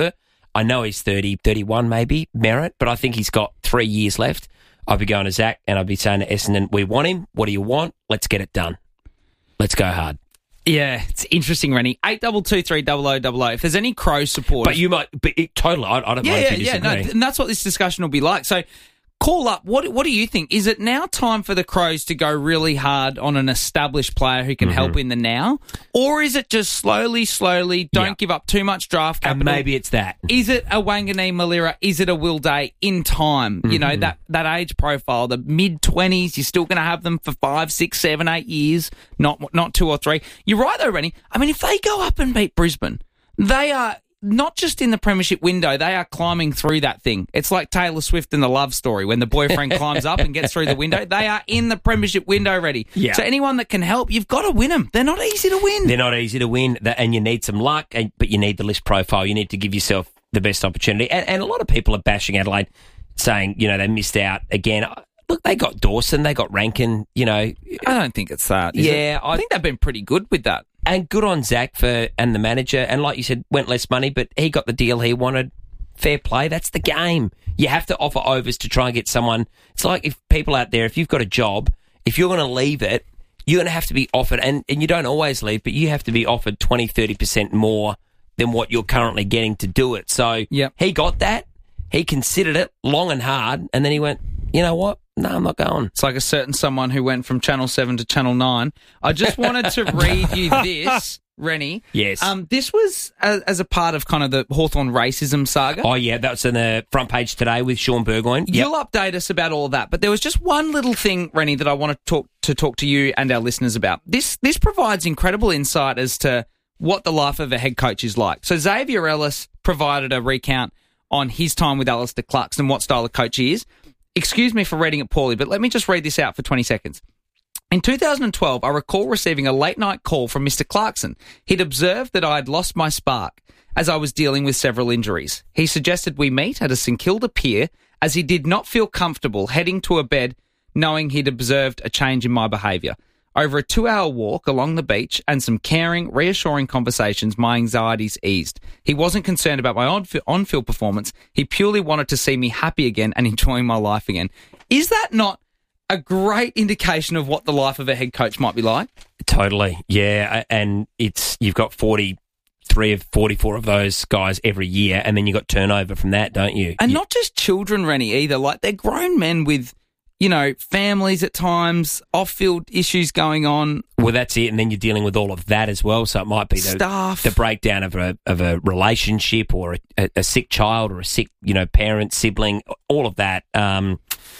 I know he's thirty, thirty-one maybe, Merritt, but I think he's got three years left. I'd be going to Zach and I'd be saying to Essendon, we want him. What do you want? Let's get it done. Let's go hard. Yeah, it's interesting, Rennie. Eight double two three double o double o. If there's any Crows supporters, but you might, but it, totally. I, I don't yeah, mind yeah, if you yeah, disagree. no, and that's what this discussion will be like. So, call up. What What do you think? Is it now time for the Crows to go really hard on an established player who can Mm-hmm. help in the now, or is it just slowly, slowly? Don't Yeah. give up too much draft capital. And maybe it's that. Is it a Wanganeen Malira? Is it a Will Day in time? You know, Mhm. that, that age profile, the mid-twenties, you're still going to have them for five, six, seven, eight years, not not two or three. You're right, though, Rennie. I mean, if they go up and beat Brisbane, they are not just in the premiership window, they are climbing through that thing. It's like Taylor Swift in The Love Story, when the boyfriend climbs up and gets through the window. They are in the premiership window ready. Yeah. So anyone that can help, you've got to win them. They're not easy to win. They're not easy to win, th- and you need some luck, and, but you need the list profile. You need to give yourself the best opportunity. And, and a lot of people are bashing Adelaide, saying, you know, they missed out again. Look, they got Dawson, they got Rankin, you know. I don't think it's that. is Yeah, it? I think they've been pretty good with that. And good on Zach for and the manager. And like you said, went less money, but he got the deal he wanted. Fair play. That's the game. You have to offer overs to try and get someone. It's like if people out there, if you've got a job, if you're going to leave it, you're going to have to be offered, and, and you don't always leave, but you have to be offered twenty, thirty percent more than what you're currently getting to do it. So yep. he got that. He considered it long and hard, and then he went, you know what? No, I'm not going. It's like a certain someone who went from Channel seven to Channel nine. I just wanted to read you this, Rennie. Yes. Um, this was as, as a part of kind of the Hawthorn racism saga. Oh, yeah, that's in the front page today with Sean Burgoyne. Yep. You'll update us about all of that, but there was just one little thing, Rennie, that I want to talk to talk to you and our listeners about. This this provides incredible insight as to what the life of a head coach is like. So Xavier Ellis provided a recount on his time with Alistair Clarkson and what style of coach he is. Excuse me for reading it poorly, but let me just read this out for twenty seconds. In two thousand twelve, I recall receiving a late-night call from Mister Clarkson. He'd observed that I had lost my spark as I was dealing with several injuries. He suggested we meet at a St Kilda pier as he did not feel comfortable heading to a bed knowing he'd observed a change in my behaviour. Over a two-hour walk along the beach and some caring, reassuring conversations, my anxieties eased. He wasn't concerned about my on-field performance. He purely wanted to see me happy again and enjoying my life again. Is that not a great indication of what the life of a head coach might be like? Totally, yeah. And it's you've got forty-three of forty-four of those guys every year, and then you got turnover from that, don't you? And you, not just children, Rennie, either. Like, they're grown men with, you know, families at times, off-field issues going on. Well, that's it, and then you're dealing with all of that as well. So it might be the, Staff. the breakdown of a of a relationship, or a, a, a sick child, or a sick, you know, parent, sibling, all of that. Um,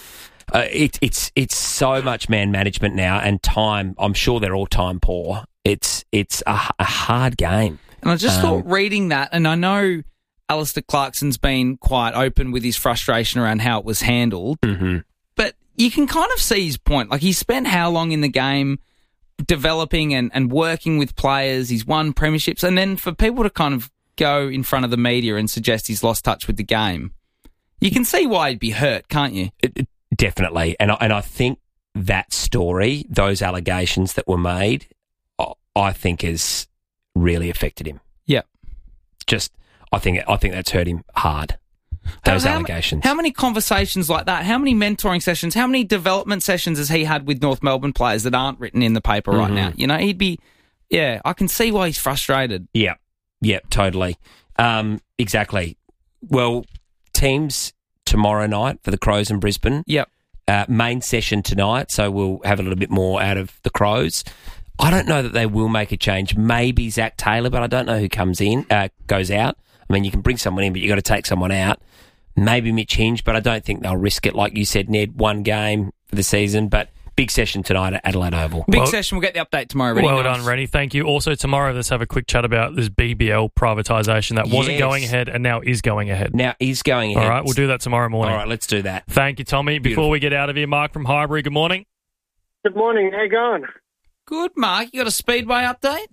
uh, it, it's it's so much man management now, and time. I'm sure they're all time poor. It's it's a, a hard game. And I just Um, thought reading that, and I know Alistair Clarkson's been quite open with his frustration around how it was handled. Mm-hmm. But you can kind of see his point. Like, he spent how long in the game developing and, and working with players. He's won premierships. And then for people to kind of go in front of the media and suggest he's lost touch with the game, you can see why he'd be hurt, can't you? It, it, definitely. And I, and I think that story, those allegations that were made, I, I think has really affected him. Yeah. Just, I think, I think that's hurt him hard. Those how, allegations. How many conversations like that? How many mentoring sessions? How many development sessions has he had with North Melbourne players that aren't written in the paper right Mhm. now? You know, he'd be, yeah, I can see why he's frustrated. Yeah, yeah, totally. Um, exactly. Well, teams tomorrow night for the Crows in Brisbane. Yep. Uh, main session tonight, so we'll have a little bit more out of the Crows. I don't know that they will make a change. Maybe Zach Taylor, but I don't know who comes in, uh, goes out. I mean, you can bring someone in, but you've got to take someone out. Maybe Mitch Hinge, but I don't think they'll risk it. Like you said, Ned, one game for the season, but big session tonight at Adelaide Oval. Big Well- session. We'll get the update tomorrow. Rennie. Well Nice. done, Rennie. Thank you. Also, tomorrow, let's have a quick chat about this B B L privatisation that wasn't Yes. going ahead and now is going ahead. Now is going ahead. All right, we'll do that tomorrow morning. All right, let's do that. Thank you, Tommy. Before Beautiful. we get out of here, Mark from Highbury, good morning. Good morning. How you going? Good, Mark. You got a Speedway update?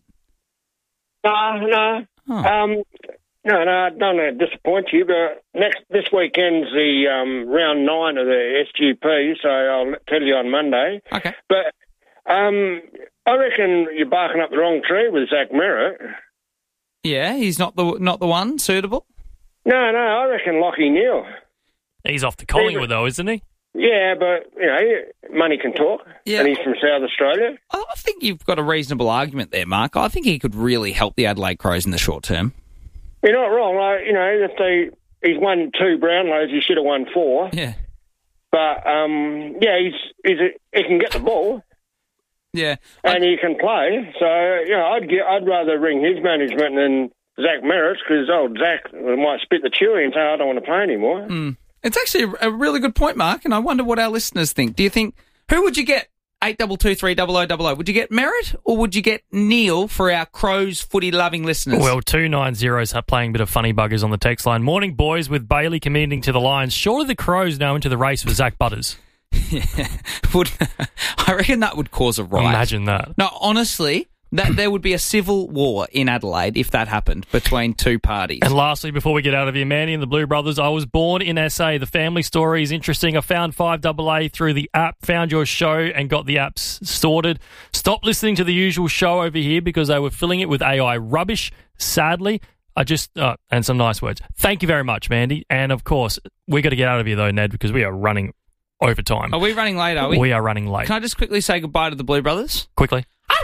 No, no. Oh. Um, no, no, I don't want to disappoint you, but next this weekend's the um, round nine of the S G P, so I'll tell you on Monday. Okay. But um, I reckon you're barking up the wrong tree with Zach Merritt. Yeah, he's not the not the one suitable. No, no, I reckon Lockie Neal. He's off to Collingwood, though, isn't he? Yeah, but, you know, money can talk. Yeah. And he's from South Australia. I think you've got a reasonable argument there, Mark. I think he could really help the Adelaide Crows in the short term. You're not wrong. Like, you know, if they, he's won two Brownlows, he should have won four. Yeah. But, um, yeah, he's, he's a, he can get the ball. Yeah. And he can play. So, you know, I'd, get, I'd rather ring his management than Zach Merritt, because old Zach might spit the chewy and say, I don't want to play anymore. Mm. It's actually a really good point, Mark, and I wonder what our listeners think. Do you think, who would you get? eight two two three double oh double oh. Would you get Merritt or would you get Neil for our Crows footy-loving listeners? Well, two nine zeros are playing a bit of funny buggers on the text line. Morning, boys, with Bailey committing to the Lions. Surely the Crows now into the race for Zach Butters. Yeah. Would, I reckon that would cause a riot. Imagine that. No, honestly, that there would be a civil war in Adelaide if that happened between two parties. And lastly, before we get out of here, Manny and the Blue Brothers, I was born in S A. The family story is interesting. I found five A A through the app, found your show and got the apps sorted. Stopped listening to the usual show over here because they were filling it with A I rubbish. Sadly, I just, uh, and some nice words. Thank you very much, Mandy. And of course, we got to get out of here though, Ned, because we are running over time. Are we running late, are we? We are running late. Can I just quickly say goodbye to the Blue Brothers? Quickly.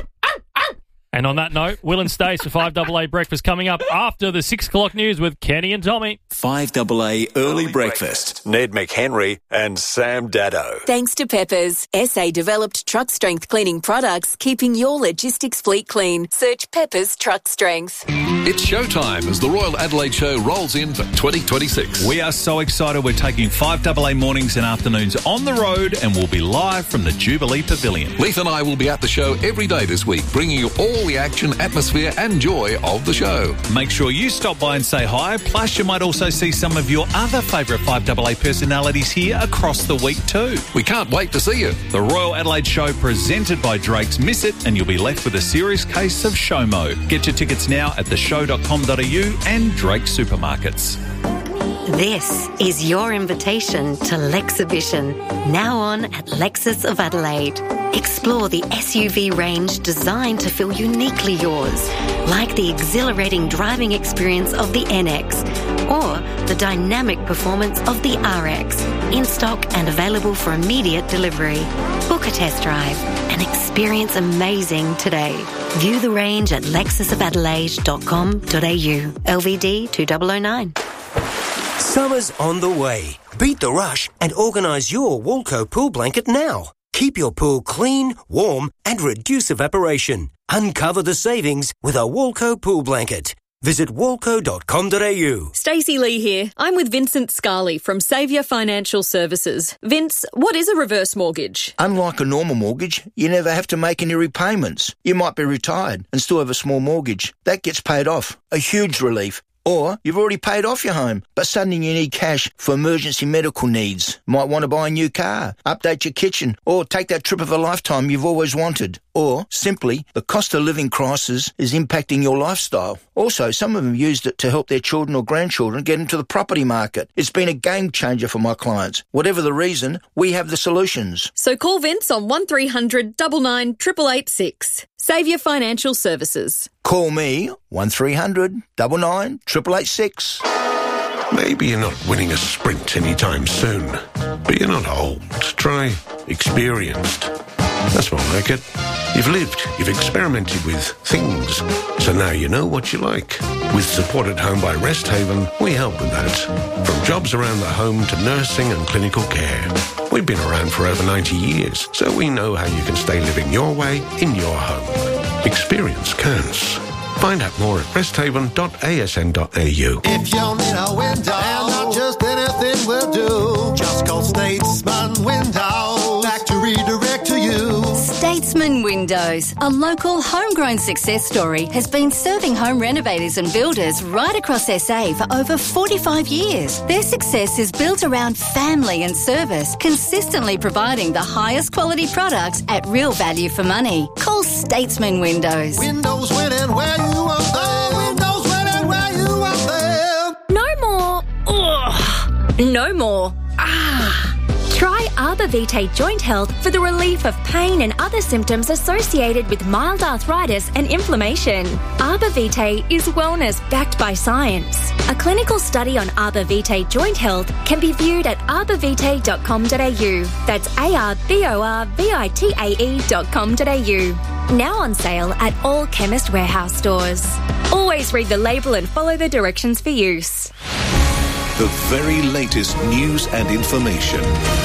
And on that note, Will and Stace for five A A Breakfast coming up after the six o'clock news with Kenny and Tommy. five A A Early Breakfast. Ned McHenry and Sam Daddo. Thanks to Peppers, S A-developed truck-strength cleaning products, keeping your logistics fleet clean. Search Peppers Truck Strength. It's showtime as the Royal Adelaide Show rolls in for twenty twenty-six. We are so excited. We're taking five A A mornings and afternoons on the road and we'll be live from the Jubilee Pavilion. Leith and I will be at the show every day this week, bringing you all the action, atmosphere and joy of the show. Make sure you stop by and say hi. Plus, you might also see some of your other favourite five A A personalities here across the week too. We can't wait to see you. The Royal Adelaide Show presented by Drake's. Miss it and you'll be left with a serious case of SHOMO. Get your tickets now at the show dot com dot a u and Drake Supermarkets. This is your invitation to Lexhibition, now on at Lexus of Adelaide. Explore the S U V range designed to feel uniquely yours, like the exhilarating driving experience of the N X or the dynamic performance of the R X, in stock and available for immediate delivery. Book a test drive and experience amazing today. View the range at lexus of adelaide dot com dot a u. L V D two thousand nine. Summer's on the way. Beat the rush and organise your Walco pool blanket now. Keep your pool clean, warm and reduce evaporation. Uncover the savings with a Walco pool blanket. Visit walco dot com dot a u. Stacey Lee here. I'm with Vincent Scarley from Saviour Financial Services. Vince, what is a reverse mortgage? Unlike a normal mortgage, you never have to make any repayments. You might be retired and still have a small mortgage. That gets paid off. A huge relief. Or you've already paid off your home, but suddenly you need cash for emergency medical needs. Might want to buy a new car, update your kitchen, or take that trip of a lifetime you've always wanted. Or, simply, the cost of living crisis is impacting your lifestyle. Also, some of them used it to help their children or grandchildren get into the property market. It's been a game changer for my clients. Whatever the reason, we have the solutions. So call Vince on one three hundred nine nine eight eight eight six. Saviour Financial Services. Call me, one three hundred nine nine eight eight eight six. Maybe you're not winning a sprint anytime soon, but you're not old. Try experienced. That's more like it. You've lived, you've experimented with things, so now you know what you like. With Support at Home by Rest Haven, we help with that. From jobs around the home to nursing and clinical care. We've been around for over ninety years, so we know how you can stay living your way in your home. Experience counts. Find out more at rest haven dot a s n dot a u. If you need a window, and not just anything will do, just call Statesman Windows. Factory direct to you. Statesman Windows, a local homegrown success story, has been serving home renovators and builders right across S A for over forty-five years. Their success is built around family and service, consistently providing the highest quality products at real value for money. Call Statesman Windows. Windows winning where you want them. Windows winning where you want them. No more. Ugh. No more. Ah. Try Arbor Vitae Joint Health for the relief of pain and other symptoms associated with mild arthritis and inflammation. Arbor Vitae is wellness backed by science. A clinical study on Arbor Vitae joint health can be viewed at arbor vitae dot com dot a u. That's A R B O R V I T A E dot com dot a u. Now on sale at all Chemist Warehouse stores. Always read the label and follow the directions for use. The very latest news and information.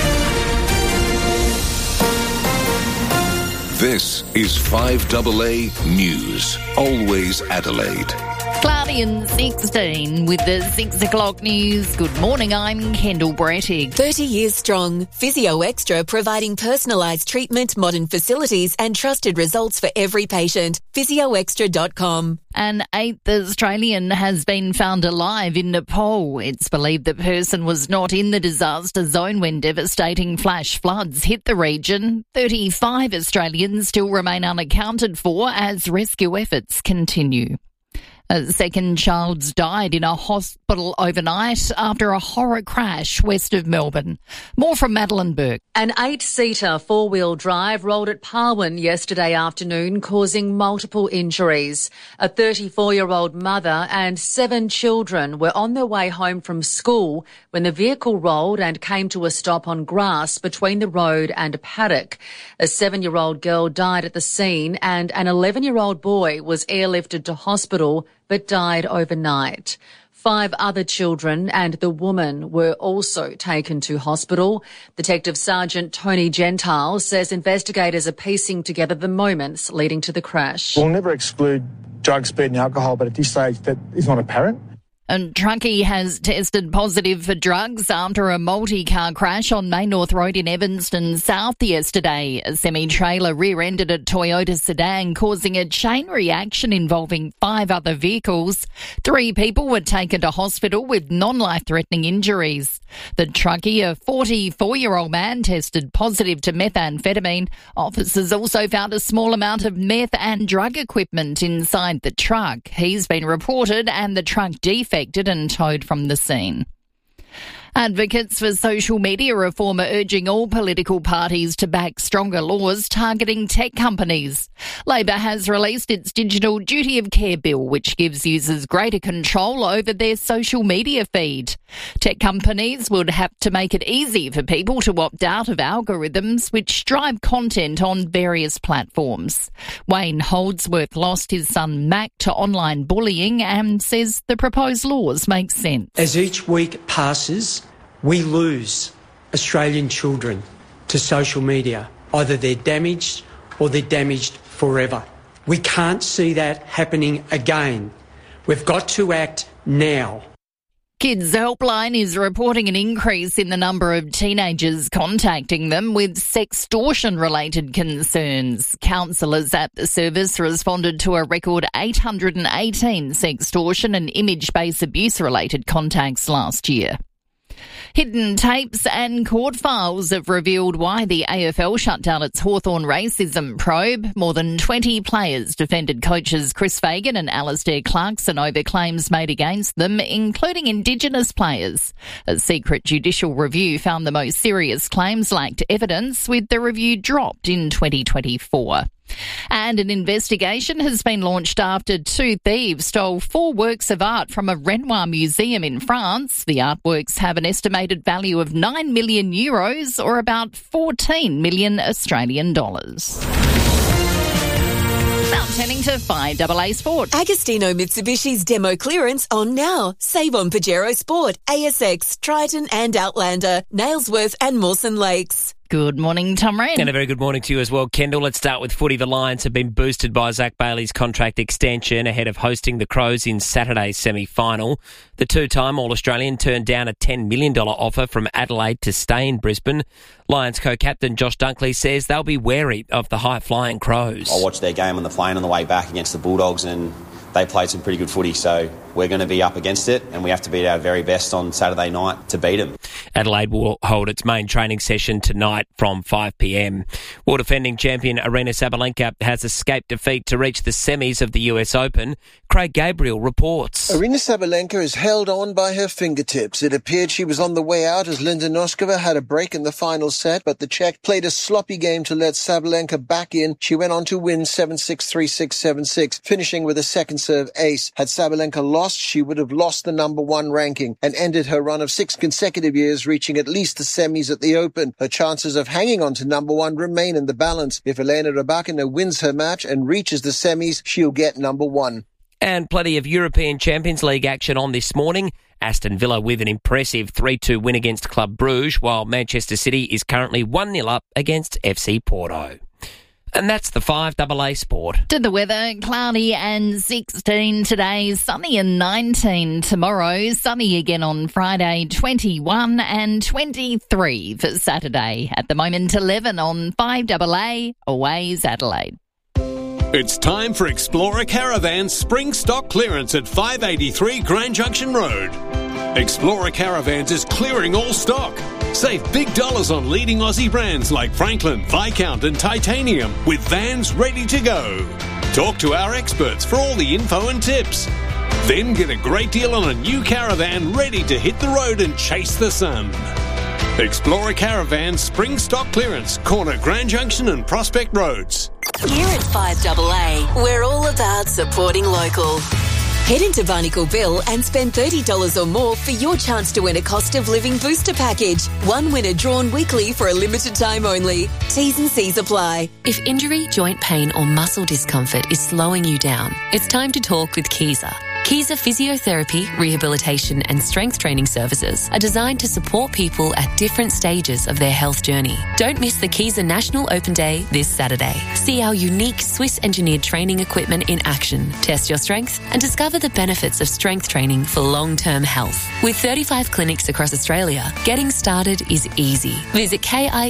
This is five A A News. Always Adelaide. Cloudy and sixteen with the six o'clock news. Good morning, I'm Kendall Brettig. thirty years strong. Physio Extra providing personalised treatment, modern facilities and trusted results for every patient. physio extra dot com. An eighth Australian has been found alive in Nepal. It's believed the person was not in the disaster zone when devastating flash floods hit the region. thirty-five Australians still remain unaccounted for as rescue efforts continue. A second child's died in a hospital overnight after a horror crash west of Melbourne. More from Madeline Burke. An eight-seater four-wheel drive rolled at Parwin yesterday afternoon, causing multiple injuries. A thirty-four-year-old mother and seven children were on their way home from school when the vehicle rolled and came to a stop on grass between the road and a paddock. A seven-year-old girl died at the scene and an eleven-year-old boy was airlifted to hospital but died overnight. Five other children and the woman were also taken to hospital. Detective Sergeant Tony Gentile says investigators are piecing together the moments leading to the crash. We'll never exclude drug, speed and alcohol, but at this stage that is not apparent. And Truckee has tested positive for drugs after a multi-car crash on Main North Road in Evanston South yesterday. A semi-trailer rear-ended a Toyota sedan, causing a chain reaction involving five other vehicles. Three people were taken to hospital with non-life-threatening injuries. The Truckee, a forty-four-year-old man, tested positive to methamphetamine. Officers also found a small amount of meth and drug equipment inside the truck. He's been reported and the truck defected and towed from the scene. Advocates for social media reform are urging all political parties to back stronger laws targeting tech companies. Labor has released its Digital Duty of Care bill, which gives users greater control over their social media feed. Tech companies would have to make it easy for people to opt out of algorithms which drive content on various platforms. Wayne Holdsworth lost his son Mac to online bullying and says the proposed laws make sense. As each week passes, we lose Australian children to social media. Either they're damaged or they're damaged forever. We can't see that happening again. We've got to act now. Kids Helpline is reporting an increase in the number of teenagers contacting them with sextortion-related concerns. Counsellors at the service responded to a record eight hundred eighteen sextortion and image-based abuse-related contacts last year. Hidden tapes and court files have revealed why the A F L shut down its Hawthorn racism probe. More than twenty players defended coaches Chris Fagan and Alistair Clarkson over claims made against them, including Indigenous players. A secret judicial review found the most serious claims lacked evidence, with the review dropped in twenty twenty-four. And an investigation has been launched after two thieves stole four works of art from a Renoir museum in France. The artworks have an estimated value of nine million euros, or about fourteen million Australian dollars. Now turning to five A A Sport. Agostino Mitsubishi's demo clearance on now. Save on Pajero Sport, A S X, Triton and Outlander, Nailsworth and Mawson Lakes. Good morning, Tom Wren. And a very good morning to you as well, Kendall. Let's start with footy. The Lions have been boosted by Zach Bailey's contract extension ahead of hosting the Crows in Saturday's semi-final. The two-time All-Australian turned down a ten million dollars offer from Adelaide to stay in Brisbane. Lions co-captain Josh Dunkley says they'll be wary of the high-flying Crows. I watched their game on the plane on the way back against the Bulldogs, and they played some pretty good footy, so we're going to be up against it, and we have to be at our very best on Saturday night to beat them. Adelaide will hold its main training session tonight from five p.m. World defending champion Aryna Sabalenka has escaped defeat to reach the semis of the U S Open. Craig Gabriel reports. Aryna Sabalenka is held on by her fingertips. It appeared she was on the way out as Linda Noskova had a break in the final set, but the Czech played a sloppy game to let Sabalenka back in. She went on to win seven six, three six, seven six, finishing with a second serve ace. Had Sabalenka lost, she would have lost the number one ranking and ended her run of six consecutive years, reaching at least the semis at the Open. Her chances of hanging on to number one remain in the balance. If Elena Rybakina wins her match and reaches the semis, she'll get number one. And plenty of European Champions League action on this morning. Aston Villa with an impressive three two win against Club Brugge, while Manchester City is currently one nil up against F C Porto. And that's the five double A Sport. To the weather, cloudy and sixteen today, sunny and nineteen tomorrow, sunny again on Friday, twenty-one and twenty-three for Saturday. At the moment, eleven on five double A, Aways Adelaide. It's time for Explorer Caravan's spring stock clearance at five eighty-three Grand Junction Road. Explorer Caravans is clearing all stock. Save big dollars on leading Aussie brands like Franklin, Viscount and Titanium with vans ready to go. Talk to our experts for all the info and tips. Then get a great deal on a new caravan ready to hit the road and chase the sun. Explorer Caravan spring stock clearance, corner Grand Junction and Prospect Roads. Here at five double A, we're all about supporting local. Head into Barnacle Bill and spend thirty dollars or more for your chance to win a cost of living booster package. One winner drawn weekly for a limited time only. T's and C's apply. If injury, joint pain or muscle discomfort is slowing you down, it's time to talk with Keza. Keza Physiotherapy, Rehabilitation and Strength Training Services are designed to support people at different stages of their health journey. Don't miss the Keza National Open Day this Saturday. See our unique Swiss-engineered training equipment in action, test your strength and discover the benefits of strength training for long-term health. With thirty-five clinics across Australia, getting started is easy. Visit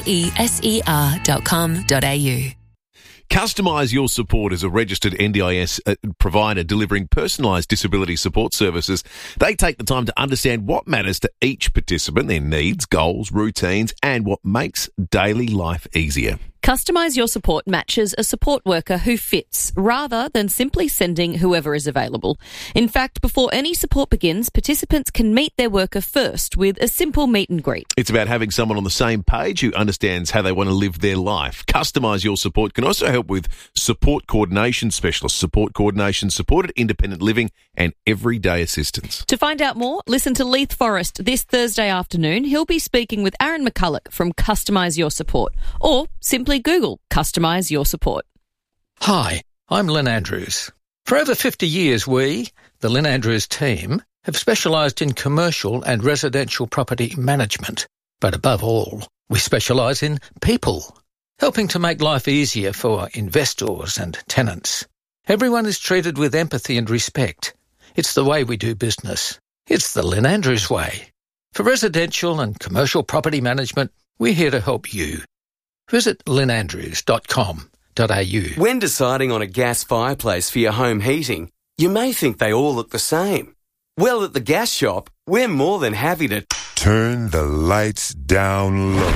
kieser dot com dot a u. Customise Your Support is a registered N D I S provider delivering personalised disability support services. They take the time to understand what matters to each participant, their needs, goals, routines, and what makes daily life easier. Customise Your Support matches a support worker who fits, rather than simply sending whoever is available. In fact, before any support begins, participants can meet their worker first with a simple meet and greet. It's about having someone on the same page who understands how they want to live their life. Customise Your Support can also help with support coordination specialists, support coordination, supported independent living and everyday assistance. To find out more, listen to Leith Forrest this Thursday afternoon. He'll be speaking with Aaron McCulloch from Customise Your Support, or simply Google Customise Your Support. Hi, I'm Lynn Andrews. For over fifty years, we, the Lynn Andrews team, have specialised in commercial and residential property management. But above all, we specialise in people, helping to make life easier for investors and tenants. Everyone is treated with empathy and respect. It's the way we do business. It's the Lynn Andrews way. For residential and commercial property management, we're here to help you. Visit lynn andrews dot com dot a u. When deciding on a gas fireplace for your home heating, you may think they all look the same. Well, at the gas shop, we're more than happy to turn the lights down low.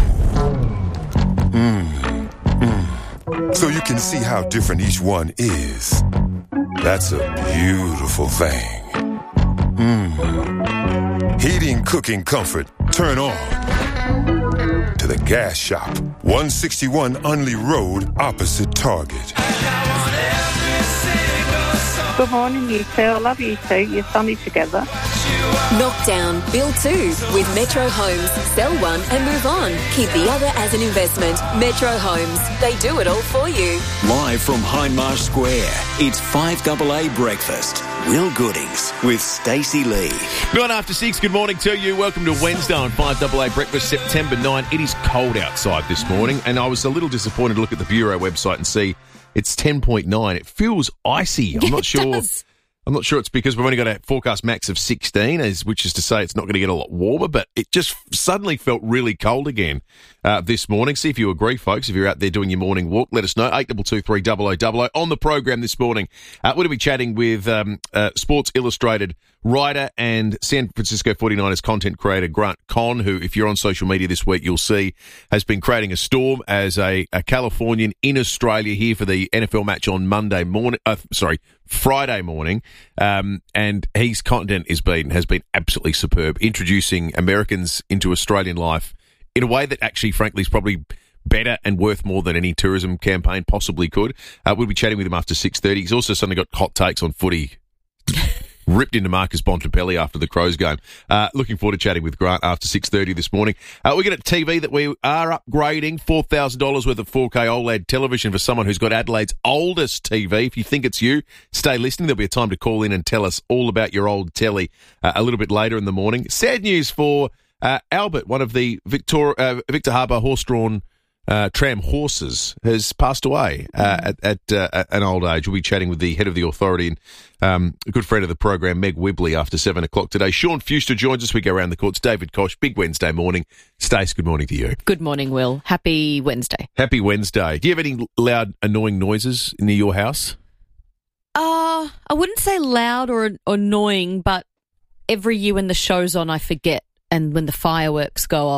Mm, mm. So you can see how different each one is. That's a beautiful thing. Mm. Heating, cooking, comfort, turn on. To the gas shop, one sixty-one Unley Road, opposite Target. Good morning, you two. I love you two. You're sunny together. Knock down, build two with Metro Homes. Sell one and move on. Keep the other as an investment. Metro Homes. They do it all for you. Live from Hindmarsh Square, it's five double A Breakfast. Will Goodings with Stacey Lee. Nine after six, good morning to you. Welcome to Wednesday on five double A Breakfast, September ninth. It is cold outside this morning, and I was a little disappointed to look at the Bureau website and see it's ten point nine. It feels icy. I'm Yeah, not it sure. does. I'm not sure it's because we've only got a forecast max of sixteen, as which is to say it's not going to get a lot warmer, but it just suddenly felt really cold again uh, this morning. See if you agree, folks. If you're out there doing your morning walk, let us know. eight two two three double oh double oh. On the program this morning, uh, we're going to be chatting with um, uh, Sports Illustrated writer and San Francisco forty-niners content creator Grant Conn, who, if you're on social media this week, you'll see has been creating a storm as a, a Californian in Australia here for the N F L match on Monday morning. Uh, sorry, Friday morning, um, and his content has been has been absolutely superb, introducing Americans into Australian life in a way that actually, frankly, is probably better and worth more than any tourism campaign possibly could. Uh, we'll be chatting with him after six thirty. He's also suddenly got hot takes on footy. Ripped into Marcus Bontempelli after the Crows game. Uh, looking forward to chatting with Grant after six thirty this morning. Uh, we're going to T V that we are upgrading, four thousand dollars worth of four K OLED television for someone who's got Adelaide's oldest T V. If you think it's you, stay listening. There'll be a time to call in and tell us all about your old telly uh, a little bit later in the morning. Sad news for uh, Albert, one of the Victor, uh, Victor Harbour horse-drawn Uh, tram horses, has passed away uh, at, at uh, an old age. We'll be chatting with the head of the authority and um, a good friend of the program, Meg Wibley, after seven o'clock today. Sean Fuster joins us. We go around the courts. David Koch, big Wednesday morning. Stace, good morning to you. Good morning, Will. Happy Wednesday. Happy Wednesday. Do you have any loud, annoying noises near your house? Uh, I wouldn't say loud or, or annoying, but every year when the show's on, I forget. And when the fireworks go off,